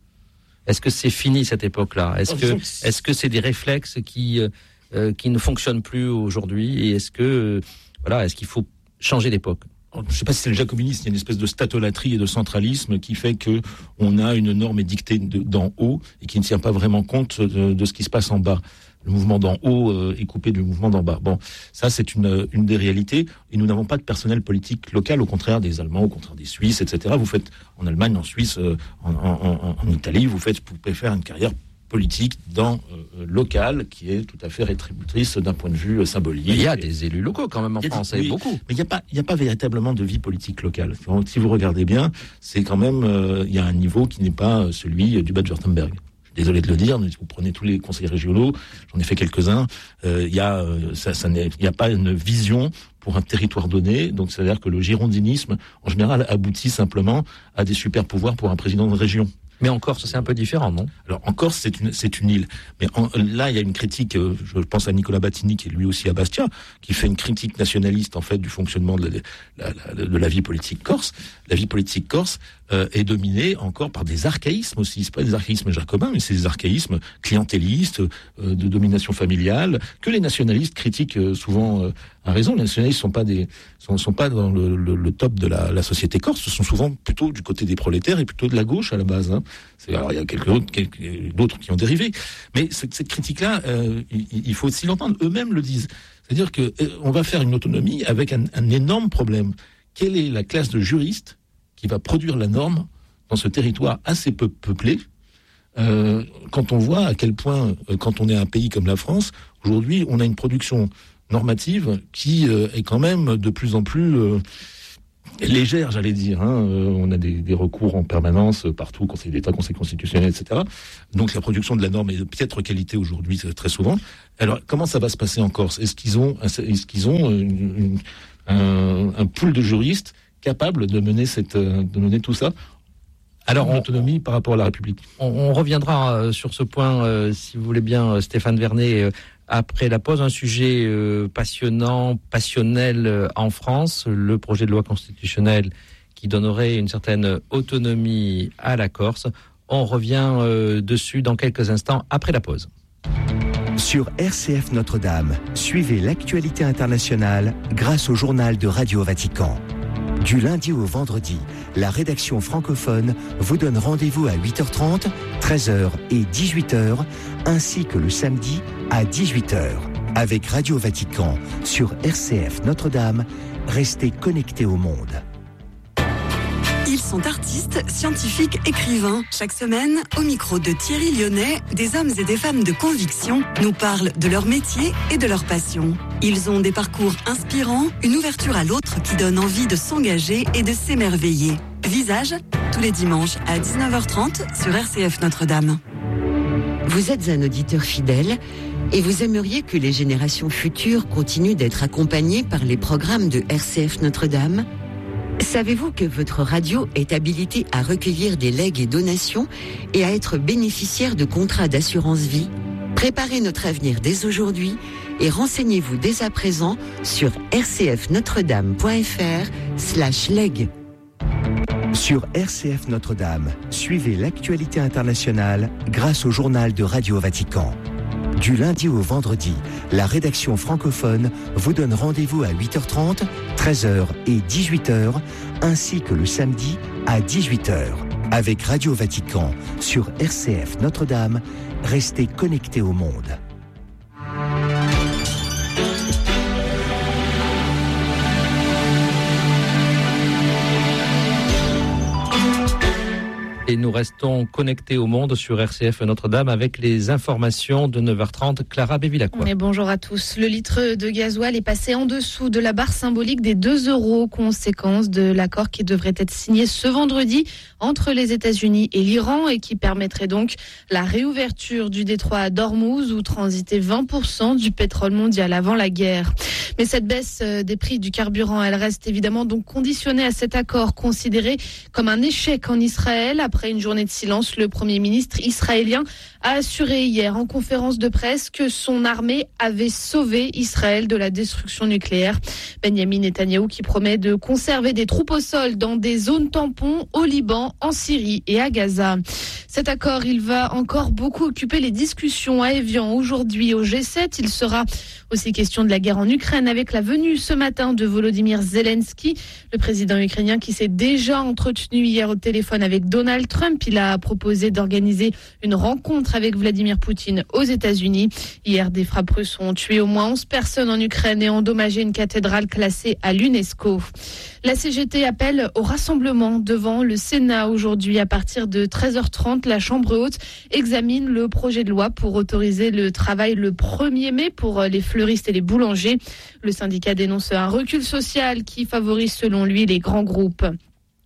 Est-ce que c'est fini cette époque-là ? Est-ce que, est-ce que c'est des réflexes qui euh, qui ne fonctionnent plus aujourd'hui ? Et est-ce que euh, voilà, est-ce qu'il faut changer d'époque ? Je ne sais pas si c'est le jacobinisme, il y a une espèce de statolâtrie et de centralisme qui fait que on a une norme édictée de, d'en haut et qui ne tient pas vraiment compte de, de ce qui se passe en bas. Le mouvement d'en haut euh, est coupé du mouvement d'en bas. Bon, ça c'est une, une des réalités. Et nous n'avons pas de personnel politique local, au contraire des Allemands, au contraire des Suisses, et cetera. Vous faites en Allemagne, en Suisse, euh, en, en, en, en Italie, vous faites, vous pouvez faire une carrière politique dans euh, local qui est tout à fait rétributrice d'un point de vue euh, symbolique. Mais il y a des élus locaux quand même en France, oui, beaucoup. Mais il n'y a pas, il n'y a pas véritablement de vie politique locale. Si vous regardez bien, c'est quand même, euh, il y a un niveau qui n'est pas celui du Bade-Wurtemberg. Je suis désolé de le dire, mais si vous prenez tous les conseils régionaux, j'en ai fait quelques-uns, euh, il y a, euh, ça, ça n'est, il n'y a pas une vision pour un territoire donné. Donc, c'est-à-dire que le girondinisme, en général, aboutit simplement à des super pouvoirs pour un président de région. Mais en Corse, c'est un peu différent, non ? Alors, en Corse, c'est une, c'est une île. Mais en, là, il y a une critique, euh, je pense à Nicolas Battini, qui est lui aussi à Bastia, qui fait une critique nationaliste, en fait, du fonctionnement de la, la, la, de la vie politique corse. La vie politique corse euh, est dominée encore par des archaïsmes aussi. C'est pas des archaïsmes jacobins, mais c'est des archaïsmes clientélistes, euh, de domination familiale, que les nationalistes critiquent euh, souvent euh, à raison. Les nationalistes sont pas des, sont, sont pas dans le, le, le top de la, la société corse. Ce sont souvent plutôt du côté des prolétaires et plutôt de la gauche à la base. Hein. C'est, alors, il y a quelques autres, quelques, d'autres qui ont dérivé. Mais cette, cette critique-là, euh, il, il faut aussi l'entendre. Eux-mêmes le disent. C'est-à-dire que euh, on va faire une autonomie avec un, un énorme problème. Quelle est la classe de juristes qui va produire la norme dans ce territoire assez peu peuplé, euh, quand on voit à quel point, euh, quand on est un pays comme la France, aujourd'hui, on a une production normative qui euh, est quand même de plus en plus euh, légère, j'allais dire. Hein. Euh, on a des, des recours en permanence euh, partout, Conseil d'État, Conseil constitutionnel, et cetera. Donc la production de la norme est de piètre qualité aujourd'hui, très souvent. Alors, comment ça va se passer en Corse ? Est-ce qu'ils ont, est-ce qu'ils ont une, une, un, un pool de juristes capable de mener cette, de mener tout ça Alors, en autonomie par rapport à la République. On, on reviendra euh, sur ce point, euh, si vous voulez bien, euh, Stéphane Vernet, euh, après la pause. Un sujet euh, passionnant, passionnel euh, en France, le projet de loi constitutionnelle qui donnerait une certaine autonomie à la Corse. On revient euh, dessus dans quelques instants après la pause. Sur R C F Notre-Dame, suivez l'actualité internationale grâce au journal de Radio Vatican. Du lundi au vendredi, la rédaction francophone vous donne rendez-vous à huit heures trente, treize heures et dix-huit heures, ainsi que le samedi à dix-huit heures. Avec Radio Vatican sur R C F Notre-Dame, restez connectés au monde. Ils sont artistes, scientifiques, écrivains. Chaque semaine, au micro de Thierry Lyonnais, des hommes et des femmes de conviction nous parlent de leur métier et de leur passion. Ils ont des parcours inspirants, une ouverture à l'autre qui donne envie de s'engager et de s'émerveiller. Visage, tous les dimanches à dix-neuf heures trente sur R C F Notre-Dame. Vous êtes un auditeur fidèle et vous aimeriez que les générations futures continuent d'être accompagnées par les programmes de R C F Notre-Dame ? Savez-vous que votre radio est habilitée à recueillir des legs et donations et à être bénéficiaire de contrats d'assurance vie ? Préparez notre avenir dès aujourd'hui et renseignez-vous dès à présent sur rcfnotredame.fr slash leg. Sur R C F Notre-Dame, suivez l'actualité internationale grâce au journal de Radio Vatican. Du lundi au vendredi, la rédaction francophone vous donne rendez-vous à huit heures trente, treize heures et dix-huit heures, ainsi que le samedi à dix-huit heures. Avec Radio Vatican sur R C F Notre-Dame, restez connectés au monde. Et nous restons connectés au monde sur R C F Notre-Dame avec les informations de neuf heures trente. Clara Bévilacqua. Et bonjour à tous. Le litre de gasoil est passé en dessous de la barre symbolique des deux euros, conséquence de l'accord qui devrait être signé ce vendredi entre les États-Unis et l'Iran et qui permettrait donc la réouverture du détroit d'Ormuz où transitait vingt pour cent du pétrole mondial avant la guerre. Mais cette baisse des prix du carburant, elle reste évidemment donc conditionnée à cet accord considéré comme un échec en Israël. Après une journée de silence, le Premier ministre israélien a assuré hier en conférence de presse que son armée avait sauvé Israël de la destruction nucléaire. Benyamin Netanyahou qui promet de conserver des troupes au sol dans des zones tampons au Liban, en Syrie et à Gaza. Cet accord, il va encore beaucoup occuper les discussions à Évian aujourd'hui au G sept. Il sera aussi question de la guerre en Ukraine avec la venue ce matin de Volodymyr Zelensky, le président ukrainien qui s'est déjà entretenu hier au téléphone avec Donald Trump. Il a proposé d'organiser une rencontre avec Vladimir Poutine aux États-Unis. Hier, des frappes russes ont tué au moins onze personnes en Ukraine et endommagé une cathédrale classée à l'UNESCO. La C G T appelle au rassemblement devant le Sénat aujourd'hui à partir de treize heures trente. La Chambre haute examine le projet de loi pour autoriser le travail le premier mai pour les fleuristes et les boulangers. Le syndicat dénonce un recul social qui favorise selon lui les grands groupes.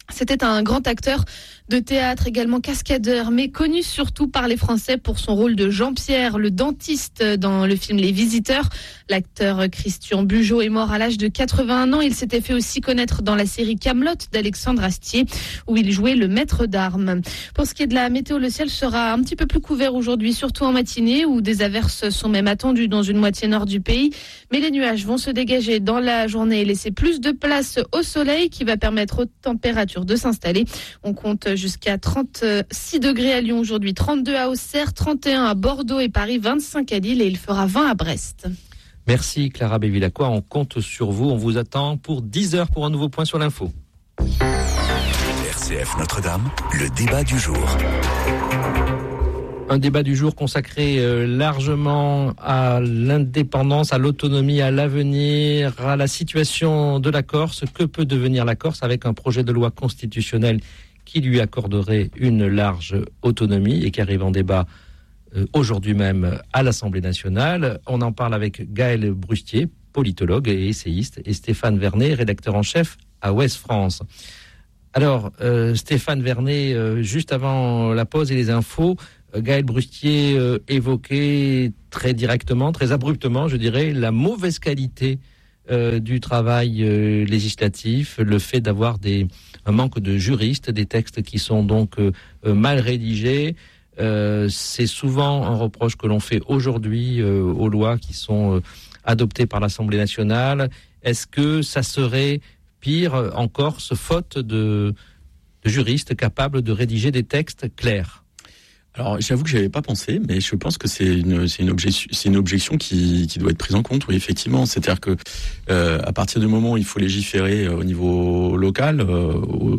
C'était un grand acteur de théâtre, également cascadeur, mais connu surtout par les Français pour son rôle de Jean-Pierre, le dentiste dans le film Les Visiteurs. L'acteur Christian Bugeaud est mort à l'âge de quatre-vingt-un ans. Il s'était fait aussi connaître dans la série Kaamelott d'Alexandre Astier, où il jouait le maître d'armes. Pour ce qui est de la météo, le ciel sera un petit peu plus couvert aujourd'hui, surtout en matinée, où des averses sont même attendues dans une moitié nord du pays. Mais les nuages vont se dégager dans la journée et laisser plus de place au soleil, qui va permettre aux températures de s'installer. On compte jusqu'à trente-six degrés à Lyon aujourd'hui, trente-deux à Auxerre, trente et un à Bordeaux et Paris, vingt-cinq à Lille et il fera vingt à Brest. Merci Clara Bevilacqua, on compte sur vous, on vous attend pour dix heures pour un nouveau point sur l'info. R C F Notre-Dame, le débat du jour. Un débat du jour consacré euh, largement à l'indépendance, à l'autonomie, à l'avenir, à la situation de la Corse. Que peut devenir la Corse avec un projet de loi constitutionnel qui lui accorderait une large autonomie et qui arrive en débat euh, aujourd'hui même à l'Assemblée nationale. On en parle avec Gaël Brustier, politologue et essayiste, et Stéphane Vernet, rédacteur en chef à Ouest France. Alors, euh, Stéphane Vernet, euh, juste avant la pause et les infos, Gaël Brustier euh, évoquait très directement, très abruptement, je dirais, la mauvaise qualité euh, du travail euh, législatif, le fait d'avoir des, un manque de juristes, des textes qui sont donc euh, mal rédigés. Euh, c'est souvent un reproche que l'on fait aujourd'hui euh, aux lois qui sont euh, adoptées par l'Assemblée nationale. Est-ce que ça serait pire en Corse, faute de, de juristes capables de rédiger des textes clairs ? Alors, j'avoue que j'y avais pas pensé, mais je pense que c'est une, c'est une objection, c'est une objection qui, qui doit être prise en compte, oui, effectivement. C'est-à-dire que, euh, à partir du moment où il faut légiférer au niveau local, euh,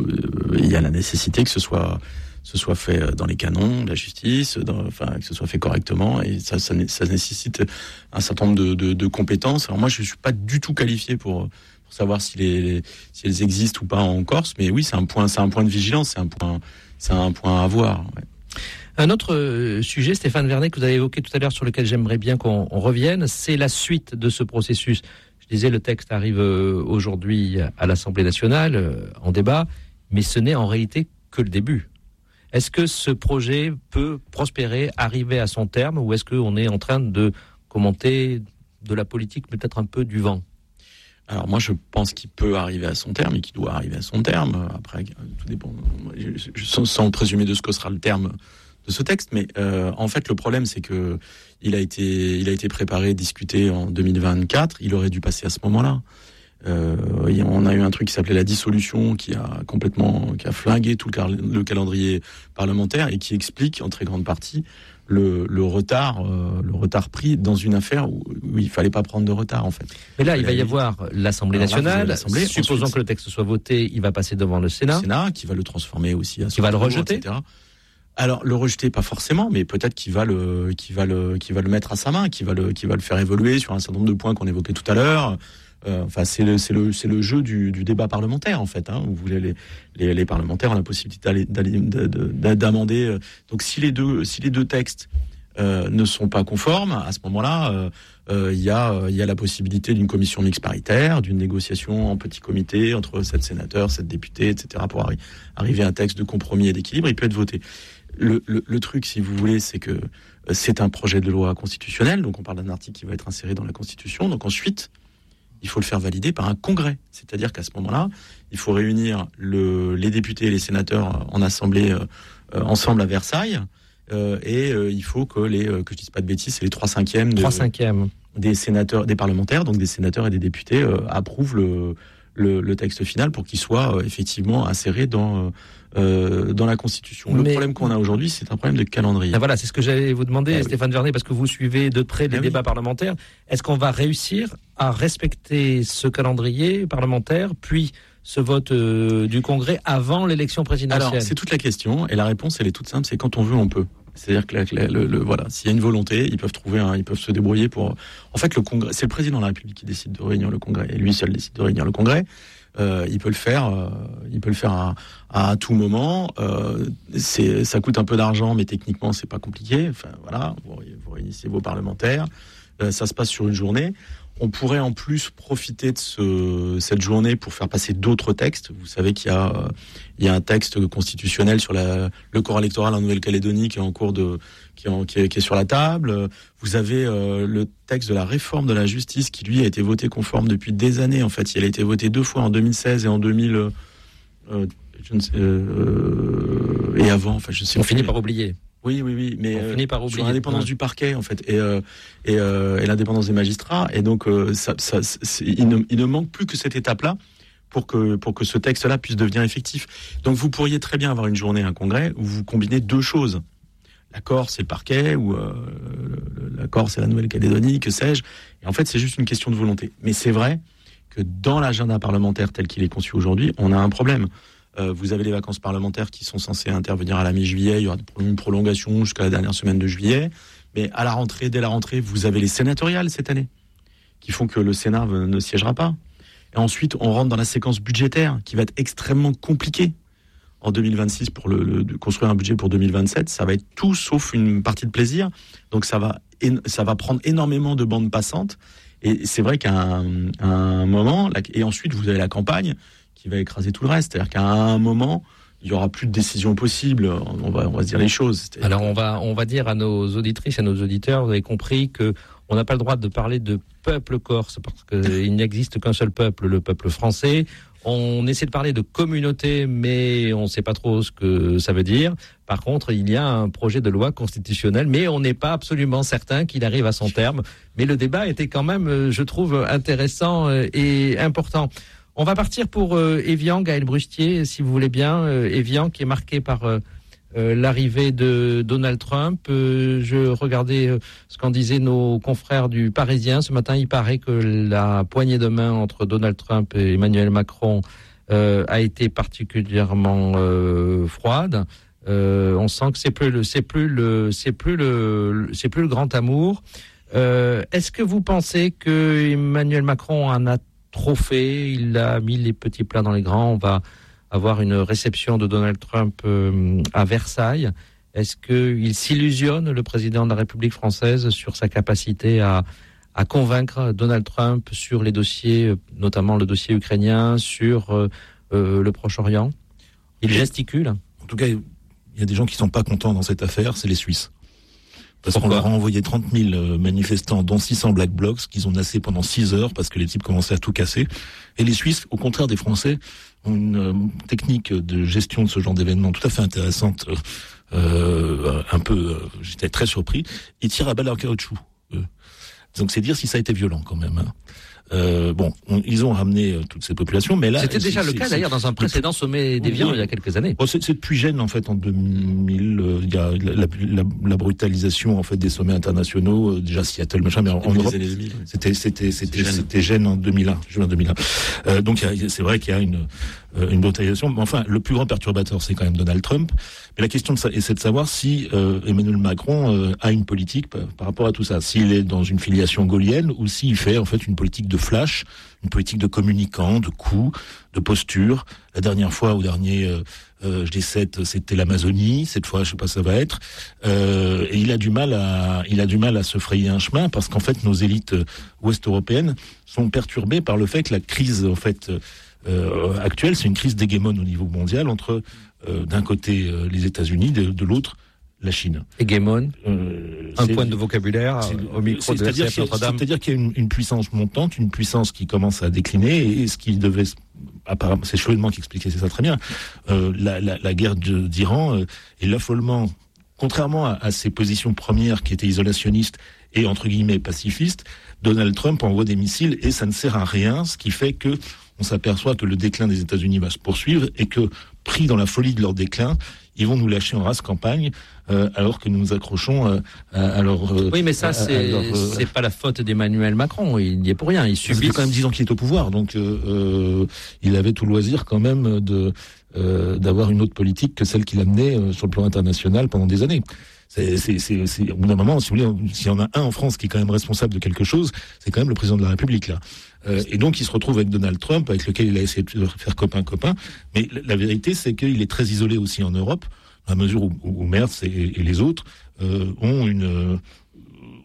il y a la nécessité que ce soit, ce soit fait dans les canons de la justice, dans, enfin, que ce soit fait correctement, et ça, ça, ça nécessite un certain nombre de, de, de compétences. Alors moi, je suis pas du tout qualifié pour, pour savoir si les, les, si elles existent ou pas en Corse, mais oui, c'est un point, c'est un point de vigilance, c'est un point, c'est un point à voir, ouais. Un autre sujet, Stéphane Vernet, que vous avez évoqué tout à l'heure, sur lequel j'aimerais bien qu'on on revienne, c'est la suite de ce processus. Je disais, le texte arrive aujourd'hui à l'Assemblée nationale, en débat, mais ce n'est en réalité que le début. Est-ce que ce projet peut prospérer, arriver à son terme, ou est-ce qu'on est en train de commenter de la politique, peut-être un peu du vent ? Alors moi, je pense qu'il peut arriver à son terme et qu'il doit arriver à son terme. Après, tout dépend, je, je, sans, sans présumer de ce que sera le terme de ce texte, mais euh, en fait, le problème, c'est que il a été, il a été préparé, discuté en deux mille vingt-quatre. Il aurait dû passer à ce moment-là. Euh, on a eu un truc qui s'appelait la dissolution, qui a complètement, qui a flingué tout le, cal- le calendrier parlementaire et qui explique en très grande partie le, le retard, euh, le retard pris dans une affaire où, où il fallait pas prendre de retard en fait. Mais là, il va y avoir l'Assemblée nationale. Là, Supposons ensuite, que le texte soit voté, il va passer devant le Sénat. Le Sénat, qui va le transformer aussi à qui va le rejeter. et cetera. Alors le rejeter pas forcément, mais peut-être qu'il va le, qu'il va le, qu'il va le mettre à sa main, qu'il va le, qu'il va le faire évoluer sur un certain nombre de points qu'on évoquait tout à l'heure. Euh, enfin, c'est le, c'est le, c'est le jeu du, du débat parlementaire en fait. Hein, où vous, les, les, les parlementaires ont la possibilité d'aller, d'aller, d'aller, d'amender. Donc si les deux, si les deux textes euh, ne sont pas conformes, à ce moment-là, il euh, euh, y a, il y a la possibilité d'une commission mixte paritaire, d'une négociation en petit comité entre sept sénateurs, sept députés, et cetera, pour arri- arriver à un texte de compromis et d'équilibre. Il peut être voté. Le, le, le truc, si vous voulez, c'est que c'est un projet de loi constitutionnel, donc on parle d'un article qui va être inséré dans la Constitution. Donc ensuite, il faut le faire valider par un congrès. C'est-à-dire qu'à ce moment-là, il faut réunir le, les députés et les sénateurs en assemblée euh, ensemble à Versailles, euh, et euh, il faut que les, euh, que je dise pas de bêtises, c'est les trois cinquièmes de, trois cinquièmes des sénateurs, des parlementaires, donc des sénateurs et des députés, euh, approuvent le, le, le texte final pour qu'il soit euh, effectivement inséré dans euh, dans la Constitution. Le Mais... problème qu'on a aujourd'hui, c'est un problème de calendrier. Ah, voilà, c'est ce que j'allais vous demander, ah, Stéphane oui. Vernet, parce que vous suivez de près les ah, débats oui. parlementaires. Est-ce qu'on va réussir à respecter ce calendrier parlementaire, puis ce vote euh, du Congrès avant l'élection présidentielle ? Alors, c'est toute la question, et la réponse, elle est toute simple, c'est quand on veut, on peut. C'est-à-dire que la, la, le, le, voilà, s'il y a une volonté, ils peuvent trouver, un, ils peuvent se débrouiller pour. En fait, le Congrès, c'est le président de la République qui décide de réunir le Congrès, et lui seul décide de réunir le Congrès. Euh, il peut le faire, euh, il peut le faire à, à tout moment. Euh, c'est, ça coûte un peu d'argent, mais techniquement, c'est pas compliqué. Enfin, voilà, vous, vous réunissez vos parlementaires. Euh, ça se passe sur une journée. On pourrait en plus profiter de ce, cette journée pour faire passer d'autres textes. Vous savez qu'il y a, euh, il y a un texte constitutionnel sur la, le corps électoral en Nouvelle-Calédonie qui est en cours de, qui est, en, qui est, qui est sur la table. Vous avez euh, le texte de la réforme de la justice qui lui a été voté conforme depuis des années. En fait, il a été voté deux fois en deux mille seize et en deux mille. Euh, je ne sais, euh, et avant. Enfin, je sais. On finit par oublier. Oui, oui, oui, mais on finit par oublier. Sur l'indépendance ouais. du parquet, en fait, et euh, et, euh, et l'indépendance des magistrats, et donc euh, ça, ça, il, ne, il ne manque plus que cette étape-là pour que pour que ce texte-là puisse devenir effectif. Donc, vous pourriez très bien avoir une journée, un congrès où vous combinez deux choses. La Corse, c'est le parquet, ou euh, la Corse, c'est la Nouvelle-Calédonie, que sais-je. Et en fait, c'est juste une question de volonté. Mais c'est vrai que dans l'agenda parlementaire tel qu'il est conçu aujourd'hui, on a un problème. Euh, vous avez les vacances parlementaires qui sont censées intervenir à la mi-juillet. Il y aura une prolongation jusqu'à la dernière semaine de juillet. Mais à la rentrée, dès la rentrée, vous avez les sénatoriales cette année, qui font que le Sénat ne siégera pas. Et ensuite, on rentre dans la séquence budgétaire, qui va être extrêmement compliquée en deux mille vingt-six pour le, le, de construire un budget pour deux mille vingt-sept. Ça va être tout sauf une partie de plaisir. Donc ça va, ça va prendre énormément de bandes passantes. Et c'est vrai qu'à un, à un moment, et ensuite vous avez la campagne, qui va écraser tout le reste. C'est-à-dire qu'à un moment, il y aura plus de décisions possibles. On va, on va se dire les choses. Alors on va, on va dire à nos auditrices et à nos auditeurs, vous avez compris que on n'a pas le droit de parler de peuple corse parce qu'il n'existe qu'un seul peuple, le peuple français. On essaie de parler de communauté, mais on ne sait pas trop ce que ça veut dire. Par contre, il y a un projet de loi constitutionnelle, mais on n'est pas absolument certain qu'il arrive à son terme. Mais le débat était quand même, je trouve, intéressant et important. On va partir pour euh, Évian, Gaël Brustier, si vous voulez bien. Euh, Évian, qui est marqué par euh, euh, l'arrivée de Donald Trump. Euh, je regardais euh, ce qu'en disaient nos confrères du Parisien. Ce matin, il paraît que la poignée de main entre Donald Trump et Emmanuel Macron euh, a été particulièrement euh, froide. Euh, on sent que c'est plus le, c'est plus le, c'est plus le, c'est plus le grand amour. Euh, est-ce que vous pensez que Emmanuel Macron en a trop fait, il a mis les petits plats dans les grands? On va avoir une réception de Donald Trump euh, à Versailles. Est-ce qu'il s'illusionne, le président de la République française, sur sa capacité à, à convaincre Donald Trump sur les dossiers, notamment le dossier ukrainien, sur euh, euh, le Proche-Orient? Il gesticule. En tout cas, il y a des gens qui ne sont pas contents dans cette affaire, c'est les Suisses. Parce qu'on leur a envoyé trente mille manifestants, dont six cents Black Blocs, qu'ils ont nassé pendant six heures parce que les types commençaient à tout casser. Et les Suisses, au contraire des Français, ont une euh, technique de gestion de ce genre d'événement tout à fait intéressante. Euh, un peu, euh, j'étais très surpris. Ils tirent à balles en caoutchouc. Eux. Donc c'est dire si ça a été violent quand même. Hein. Euh, bon, on, ils ont ramené euh, toutes ces populations, mais là c'était déjà le cas d'ailleurs dans un précédent sommet d'Évian il y a quelques années. Bon, c'est, c'est depuis Gênes en fait en deux mille, euh, il y a la, la, la brutalisation en fait des sommets internationaux, euh, déjà Seattle machin, mais en, en Europe c'était c'était c'était Gênes. c'était Gênes en deux mille un, juin deux mille un. Euh, donc il y a, c'est vrai qu'il y a une euh, une brutalisation. Mais enfin, le plus grand perturbateur c'est quand même Donald Trump. Mais la question de ça, c'est de savoir si euh, Emmanuel Macron euh, a une politique par, par rapport à tout ça, s'il est dans une filiation gaullienne ou s'il fait en fait une politique de flash, une politique de communicant, de coups, de posture. La dernière fois, au dernier euh, euh, G sept, c'était l'Amazonie. Cette fois, je sais pas, ça va être. Euh, et il a du mal à, il a du mal à se frayer un chemin parce qu'en fait, nos élites ouest-européennes sont perturbées par le fait que la crise, en fait, euh, actuelle, c'est une crise d'hégémone au niveau mondial entre, euh, d'un côté, euh, les États-Unis, de, de l'autre, la Chine. Hégémone, euh, un point de vocabulaire au micro de R C F Notre-Dame. C'est-à-dire qu'il y a une, une puissance montante, une puissance qui commence à décliner, et ce qui devait, apparemment, c'est Chevènement qui expliquait ça très bien, euh, la, la, la guerre de, d'Iran euh, et l'affolement, contrairement à, à ses positions premières qui étaient isolationnistes et entre guillemets pacifistes, Donald Trump envoie des missiles et ça ne sert à rien, ce qui fait que on s'aperçoit que le déclin des États-Unis va se poursuivre et que, pris dans la folie de leur déclin, ils vont nous lâcher en race campagne, euh, alors que nous nous accrochons euh, à, à leur... Euh, oui, mais ça, à, c'est, à leur, euh, c'est pas la faute d'Emmanuel Macron. Il n'y est pour rien. Il subit. Ça fait quand même dix ans qu'il est au pouvoir, donc euh, euh, il avait tout loisir quand même de euh, d'avoir une autre politique que celle qu'il a menée euh, sur le plan international pendant des années. C'est, c'est, c'est, c'est, au bout d'un moment, si vous voulez, s'il y en a un en France qui est quand même responsable de quelque chose, c'est quand même le président de la République, là. Euh, et donc, il se retrouve avec Donald Trump, avec lequel il a essayé de faire copain-copain. Mais la, la vérité, c'est qu'il est très isolé aussi en Europe, à mesure où, où Merz et, et les autres euh, ont une... Euh,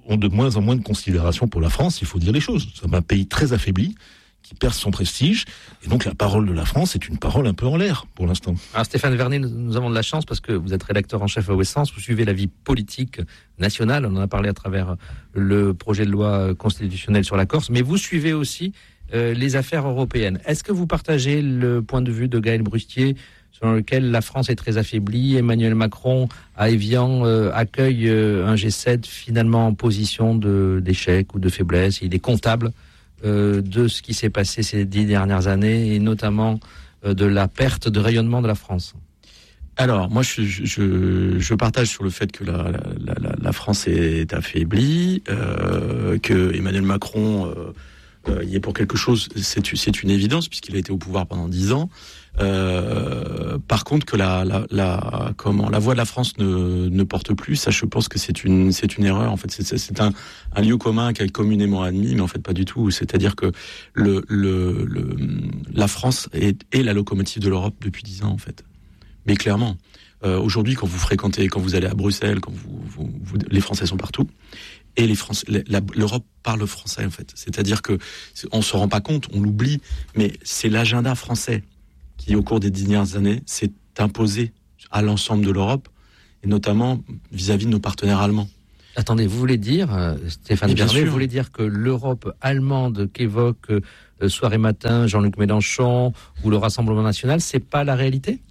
ont de moins en moins de considération pour la France, il faut dire les choses. C'est un pays très affaibli, qui perd son prestige, et donc la parole de la France est une parole un peu en l'air pour l'instant. Alors Stéphane Vernet, nous avons de la chance parce que vous êtes rédacteur en chef à Ouessence, vous suivez la vie politique nationale, on en a parlé à travers le projet de loi constitutionnelle sur la Corse, mais vous suivez aussi euh, les affaires européennes. Est-ce que vous partagez le point de vue de Gaël Brustier, selon lequel la France est très affaiblie, Emmanuel Macron à Évian euh, accueille euh, un G sept finalement en position de, d'échec ou de faiblesse, il est comptable Euh, de ce qui s'est passé ces dix dernières années et notamment euh, de la perte de rayonnement de la France? Alors, moi, je, je, je partage sur le fait que la, la, la, la France est affaiblie, euh, que Emmanuel Macron euh, euh, y est pour quelque chose, c'est, c'est une évidence puisqu'il a été au pouvoir pendant dix ans. Euh, par contre, que la, la, la, comment, la voix de la France ne, ne porte plus, ça, je pense que c'est une, c'est une erreur. En fait, c'est, c'est un, un lieu commun qui est communément admis, mais en fait pas du tout. C'est-à-dire que le, le, le, la France est, est la locomotive de l'Europe depuis dix ans, en fait. Mais clairement, euh, aujourd'hui, quand vous fréquentez, quand vous allez à Bruxelles, quand vous, vous, vous les Français sont partout. Et les Français, la, l'Europe parle français, en fait. C'est-à-dire que on se rend pas compte, on l'oublie, mais c'est l'agenda français qui, au cours des dernières années, s'est imposé à l'ensemble de l'Europe, et notamment vis-à-vis de nos partenaires allemands. Attendez, vous voulez dire, Stéphane Vernet, vous voulez dire que l'Europe allemande qu'évoque euh, soir et matin Jean-Luc Mélenchon ou le Rassemblement national, c'est pas la réalité?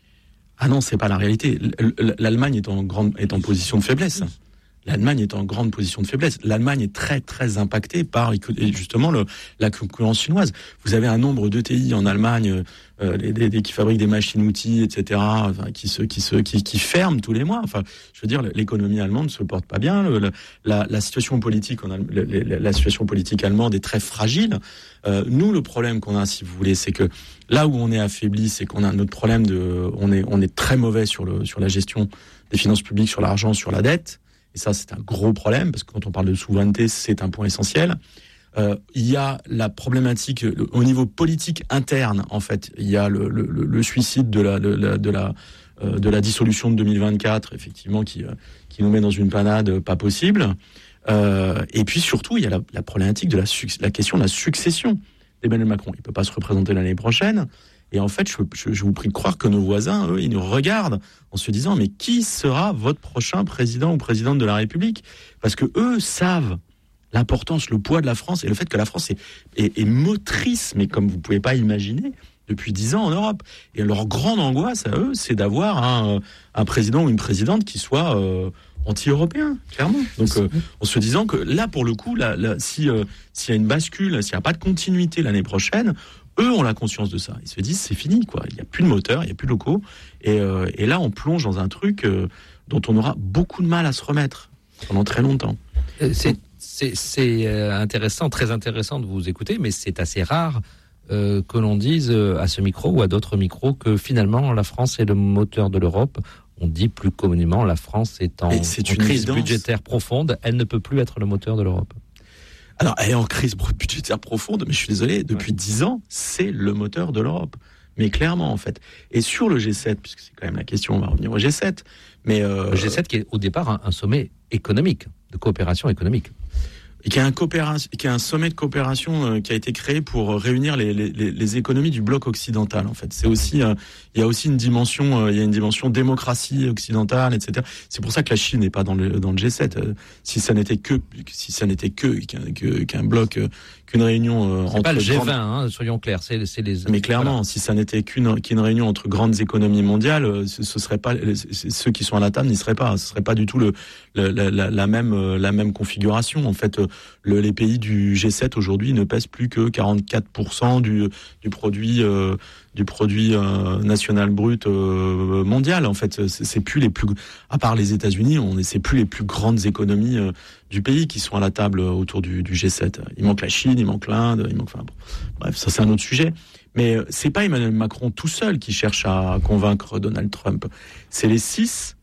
Ah non, c'est pas la réalité. L'Allemagne est en grande, est en position de faiblesse. L'Allemagne est en grande position de faiblesse. L'Allemagne est très très impactée par justement le, la concurrence chinoise. Vous avez un nombre d'E T I en Allemagne, euh, les, les, qui fabriquent des machines-outils, et cetera, enfin, qui se qui se qui, qui ferment tous les mois. Enfin, je veux dire, l'économie allemande se porte pas bien. Le, la, la situation politique, on a, la, la situation politique allemande est très fragile. Euh, nous, le problème qu'on a, si vous voulez, c'est que là où on est affaibli, c'est qu'on a notre problème de, on est on est très mauvais sur le sur la gestion des finances publiques, sur l'argent, sur la dette. Et ça, c'est un gros problème, parce que quand on parle de souveraineté, c'est un point essentiel. Euh, il y a la problématique, le, au niveau politique interne, en fait, il y a le, le, le suicide de la, de la, de la, euh, de la dissolution de deux mille vingt-quatre, effectivement, qui, euh, qui nous met dans une panade pas possible. Euh, et puis surtout, il y a la, la problématique de la, la question de la succession d'Emmanuel Macron. Il peut pas se représenter l'année prochaine. Et en fait, je, je, je vous prie de croire que nos voisins, eux, ils nous regardent en se disant, mais qui sera votre prochain président ou présidente de la République? Parce que eux savent l'importance, le poids de la France et le fait que la France est, est, est motrice, mais comme vous pouvez pas imaginer, depuis dix ans en Europe. Et leur grande angoisse à eux, c'est d'avoir un, un président ou une présidente qui soit euh, anti-européen, clairement. Donc, euh, en se disant que là, pour le coup, là, là, si euh, s'il y a une bascule, s'il n'y a pas de continuité l'année prochaine, eux ont la conscience de ça. Ils se disent, c'est fini, quoi. Il n'y a plus de moteur, il n'y a plus de locaux. Et, euh, et là, on plonge dans un truc euh, dont on aura beaucoup de mal à se remettre pendant très longtemps. C'est, c'est, c'est intéressant, très intéressant de vous écouter, mais c'est assez rare euh, que l'on dise euh, à ce micro ou à d'autres micros que finalement, la France est le moteur de l'Europe. On dit plus communément, la France est en, c'est en une crise évidence. budgétaire profonde. Elle ne peut plus être le moteur de l'Europe. Alors, elle est en crise budgétaire profonde, mais je suis désolé, depuis dix ans, c'est le moteur de l'Europe. Mais clairement, en fait. Et sur le G sept, puisque c'est quand même la question, on va revenir au G sept. Mais euh, le G sept qui est au départ un, un sommet économique, de coopération économique. Et qui a un, coopération, qui a un sommet de coopération euh, qui a été créé pour réunir les, les, les économies du bloc occidental. En fait, c'est aussi, euh, il y a aussi une dimension, euh, il y a une dimension démocratie occidentale, et cetera. C'est pour ça que la Chine n'est pas dans le dans le G sept. Euh, si ça n'était que, si ça n'était que qu'un, que, qu'un bloc, euh, qu'une réunion euh, c'est entre pas le G vingt, grandes... hein, soyons clairs. C'est, c'est les. Mais clairement, voilà. Si ça n'était qu'une qu'une réunion entre grandes économies mondiales, euh, ce, ce serait pas ceux qui sont à la table n'y seraient pas. Ce serait pas du tout le, le la, la, la même la même configuration. En fait, le, les pays du G sept aujourd'hui ne pèsent plus que quarante-quatre pour cent du du produit euh, du produit euh, national brut euh, mondial. En fait, c'est, c'est plus les plus, à part les États-Unis, on est, c'est plus les plus grandes économies euh, du pays qui sont à la table autour du, du G sept. Il manque la Chine, il manque l'Inde, il manque, enfin, bon. Bref, ça c'est un autre sujet. Mais c'est pas Emmanuel Macron tout seul qui cherche à convaincre Donald Trump. C'est les six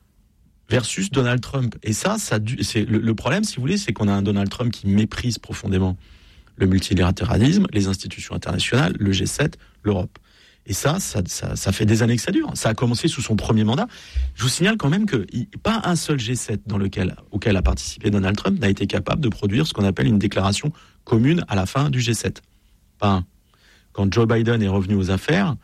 versus Donald Trump. Et ça, ça c'est le, le problème, si vous voulez, c'est qu'on a un Donald Trump qui méprise profondément le multilatéralisme, les institutions internationales, le G sept, l'Europe. Et ça, ça, ça, ça fait des années que ça dure. Ça a commencé sous son premier mandat. Je vous signale quand même que pas un seul G sept dans lequel, auquel a participé Donald Trump n'a été capable de produire ce qu'on appelle une déclaration commune à la fin du G sept. Pas un. Quand Joe Biden est revenu aux affaires,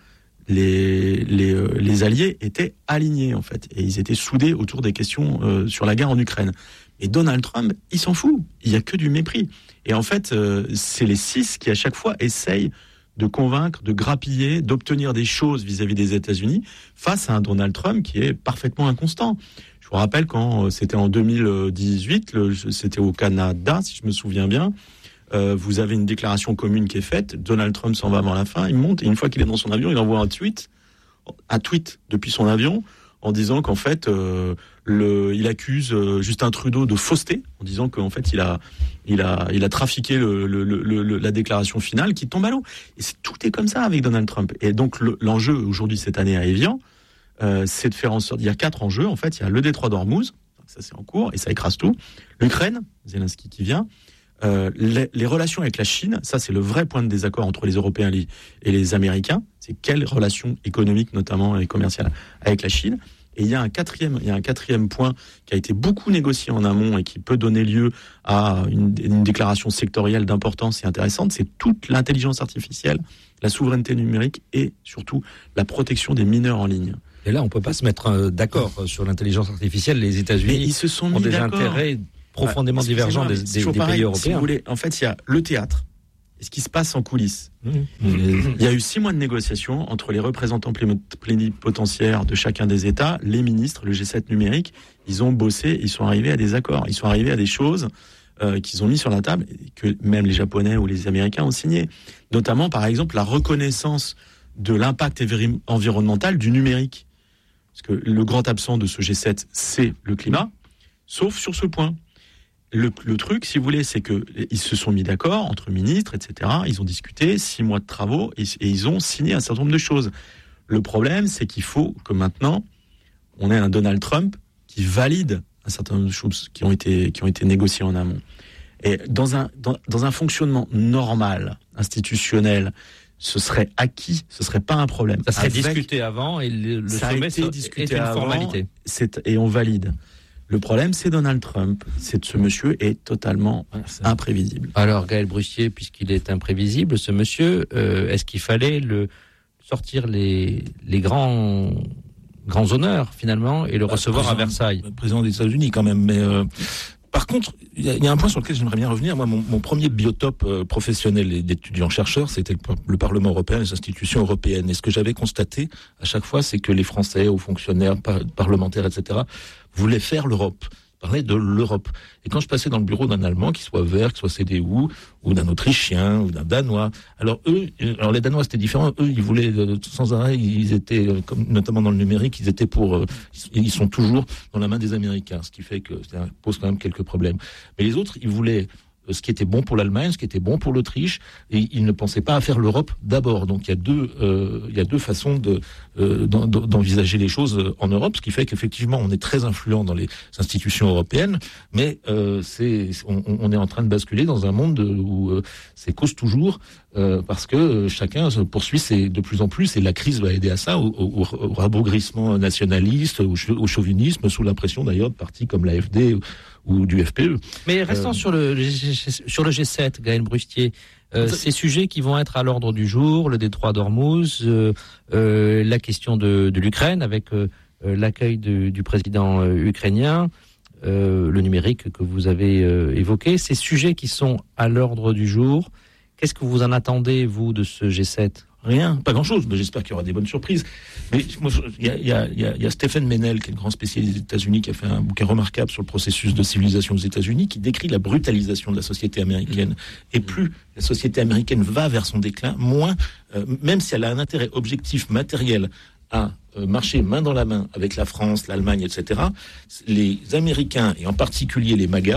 les, les, euh, les alliés étaient alignés, en fait. Et ils étaient soudés autour des questions euh, sur la guerre en Ukraine. Et Donald Trump, il s'en fout. Il n'y a que du mépris. Et en fait, euh, c'est les six qui, à chaque fois, essayent de convaincre, de grappiller, d'obtenir des choses vis-à-vis des États-Unis face à un Donald Trump qui est parfaitement inconstant. Je vous rappelle quand c'était en deux mille dix-huit, le, c'était au Canada, si je me souviens bien, euh, vous avez une déclaration commune qui est faite, Donald Trump s'en va avant la fin, il monte, et une fois qu'il est dans son avion, il envoie un tweet, un tweet depuis son avion, en disant qu'en fait, euh, le, il accuse euh, Justin Trudeau de fausseté, en disant qu'en fait, il a, il a, il a trafiqué le, le, le, le, la déclaration finale qui tombe à l'eau. Et c'est, tout est comme ça avec Donald Trump. Et donc, le, l'enjeu aujourd'hui, cette année à Évian, euh, c'est de faire en sorte... Il y a quatre enjeux, en fait. Il y a le détroit d'Ormuz, ça c'est en cours, et ça écrase tout. L'Ukraine, Zelensky qui vient. Euh, les, les relations avec la Chine, ça c'est le vrai point de désaccord entre les Européens et les, et les Américains. C'est quelles relations économiques notamment et commerciales avec la Chine. Et il y a un quatrième, il y a un quatrième point qui a été beaucoup négocié en amont et qui peut donner lieu à une, une déclaration sectorielle d'importance et intéressante. C'est toute l'intelligence artificielle, la souveraineté numérique et surtout la protection des mineurs en ligne. Et là, on peut pas se mettre d'accord sur l'intelligence artificielle. Les États-unis ils se sont ont mis des d'accord. intérêts profondément ah, divergents des, des, des pareil, pays européens. Si vous voulez, en fait, il y a le théâtre et ce qui se passe en coulisses. Mmh. Il y a eu six mois de négociations entre les représentants plénipotentiaires de chacun des États, les ministres, le G sept numérique. Ils ont bossé, ils sont arrivés à des accords, ils sont arrivés à des choses euh, qu'ils ont mis sur la table, et que même les Japonais ou les Américains ont signé. Notamment, par exemple, la reconnaissance de l'impact environnemental du numérique. Parce que le grand absent de ce G sept, c'est le climat, sauf sur ce point. Le, le truc, si vous voulez, c'est que ils se sont mis d'accord entre ministres, et cetera. Ils ont discuté, six mois de travaux, et, et ils ont signé un certain nombre de choses. Le problème, c'est qu'il faut que maintenant, on ait un Donald Trump qui valide un certain nombre de choses qui ont été, qui ont été négociées en amont. Et dans un, dans, dans un fonctionnement normal, institutionnel, ce serait acquis, ce serait pas un problème. Ça serait Avec, discuté avant et le, le ça sommet a été est discuté une avant, formalité. C'est, et on valide. Le problème, c'est Donald Trump. C'est ce monsieur est totalement imprévisible. Alors, Gaël Brustier, puisqu'il est imprévisible, ce monsieur, euh, est-ce qu'il fallait le sortir les, les grands, grands honneurs, finalement, et le bah, recevoir président, à Versailles? Le président des États-Unis, quand même. Mais euh, par contre, il y, y a un point sur lequel j'aimerais bien revenir. Moi, mon, mon premier biotope euh, professionnel d'étudiant-chercheur, c'était le, le Parlement européen, les institutions européennes. Et ce que j'avais constaté à chaque fois, c'est que les Français, aux fonctionnaires, par, parlementaires, et cetera, voulaient faire l'Europe, parlaient de l'Europe. Et quand je passais dans le bureau d'un Allemand, qui soit vert, qui soit C D U, ou d'un Autrichien, ou d'un Danois, alors eux, alors les Danois c'était différent, eux ils voulaient sans arrêt, ils étaient, comme, notamment dans le numérique, ils étaient pour, ils sont toujours dans la main des Américains, ce qui fait que ça pose quand même quelques problèmes. Mais les autres, ils voulaient ce qui était bon pour l'Allemagne, ce qui était bon pour l'Autriche, et ils ne pensaient pas à faire l'Europe d'abord. Donc il y a deux, euh, il y a deux façons de, euh, d'envisager les choses en Europe, ce qui fait qu'effectivement on est très influent dans les institutions européennes, mais euh, c'est, on, on est en train de basculer dans un monde où euh, c'est cause toujours, euh, parce que chacun se poursuit ses, de plus en plus, et la crise va aider à ça, au, au, au rabougrissement nationaliste, au, au chauvinisme, sous la pression d'ailleurs de partis comme l'A F D ou du F P E. Mais restons euh... sur le sur le G sept, Gaël Brustier. Euh, ces sujets qui vont être à l'ordre du jour, le détroit d'Ormuz, euh, euh, la question de, de l'Ukraine avec euh, l'accueil de, du président euh, ukrainien, euh, le numérique que vous avez euh, évoqué, ces sujets qui sont à l'ordre du jour. Qu'est-ce que vous en attendez, vous, de ce G sept ? Rien, pas grand-chose, mais j'espère qu'il y aura des bonnes surprises. Mais il y a, y, a, y, a, y a Stephen Meynell, qui est le grand spécialiste des États-Unis, qui a fait un bouquin remarquable sur le processus de civilisation aux États-Unis, qui décrit la brutalisation de la société américaine. Et plus la société américaine va vers son déclin, moins, euh, même si elle a un intérêt objectif matériel à euh, marcher main dans la main avec la France, l'Allemagne, et cetera, les Américains, et en particulier les MAGA,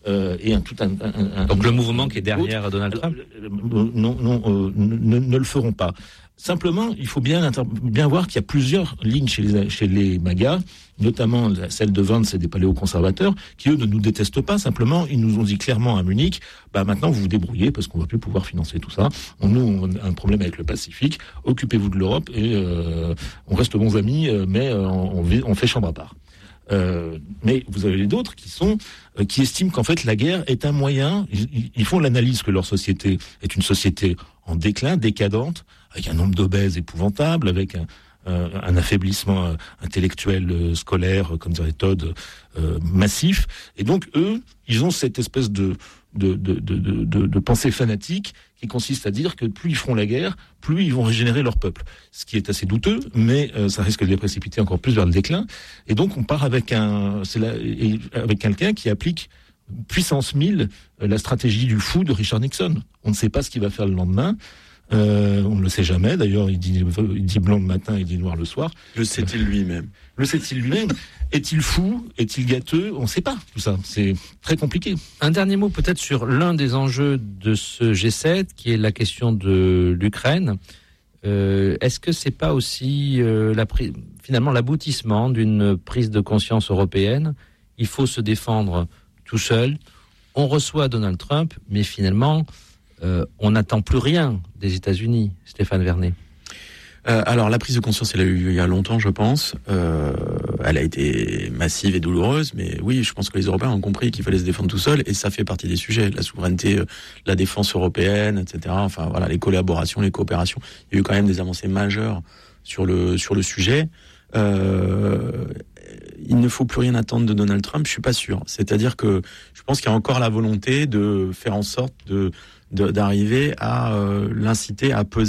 euh, et un tout un, un, un donc un, le mouvement qui est derrière autre, Donald Trump euh, non non euh, ne, ne le feront pas. Simplement, il faut bien inter- bien voir qu'il y a plusieurs lignes chez les chez les MAGA, notamment celle de Vance et des paléoconservateurs, qui eux ne nous détestent pas. Simplement, ils nous ont dit clairement à Munich, bah maintenant vous vous débrouillez parce qu'on va plus pouvoir financer tout ça. On, nous, on a un problème avec le Pacifique. Occupez-vous de l'Europe et euh, on reste bons amis, mais euh, on, on fait chambre à part. Euh, mais vous avez d'autres qui sont euh, qui estiment qu'en fait la guerre est un moyen. Ils, ils font l'analyse que leur société est une société en déclin, décadente, avec un nombre d'obèses épouvantable, avec un, euh, un affaiblissement euh, intellectuel, euh, scolaire, euh, comme dirait Todd, euh, massif. Et donc eux, ils ont cette espèce de de, de, de, de, de pensée fanatique qui consiste à dire que plus ils feront la guerre, plus ils vont régénérer leur peuple. Ce qui est assez douteux, mais euh, ça risque de les précipiter encore plus vers le déclin. Et donc on part avec un, c'est la, et, avec quelqu'un qui applique puissance mille euh, la stratégie du fou de Richard Nixon. On ne sait pas ce qu'il va faire le lendemain. Euh, on ne le sait jamais. D'ailleurs, il dit, il dit blanc le matin, il dit noir le soir. Le sait-il lui-même? Le sait-il lui-même? Est-il fou? Est-il gâteux? On ne sait pas tout ça. C'est très compliqué. Un dernier mot peut-être sur l'un des enjeux de ce G sept, qui est la question de l'Ukraine. Euh, est-ce que c'est pas aussi euh, la pri- finalement l'aboutissement d'une prise de conscience européenne? Il faut se défendre tout seul. On reçoit Donald Trump, mais finalement, euh, on n'attend plus rien des États-Unis. Stéphane Vernet. Euh, alors la prise de conscience, elle a eu il y a longtemps, je pense. Euh, elle a été massive et douloureuse, mais oui, je pense que les Européens ont compris qu'il fallait se défendre tout seul, et ça fait partie des sujets, la souveraineté, la défense européenne, et cetera. Enfin voilà, les collaborations, les coopérations. Il y a eu quand même des avancées majeures sur le sur le sujet. Euh, il ne faut plus rien attendre de Donald Trump, je suis pas sûr. C'est-à-dire que je pense qu'il y a encore la volonté de faire en sorte de, de d'arriver à euh, l'inciter à peser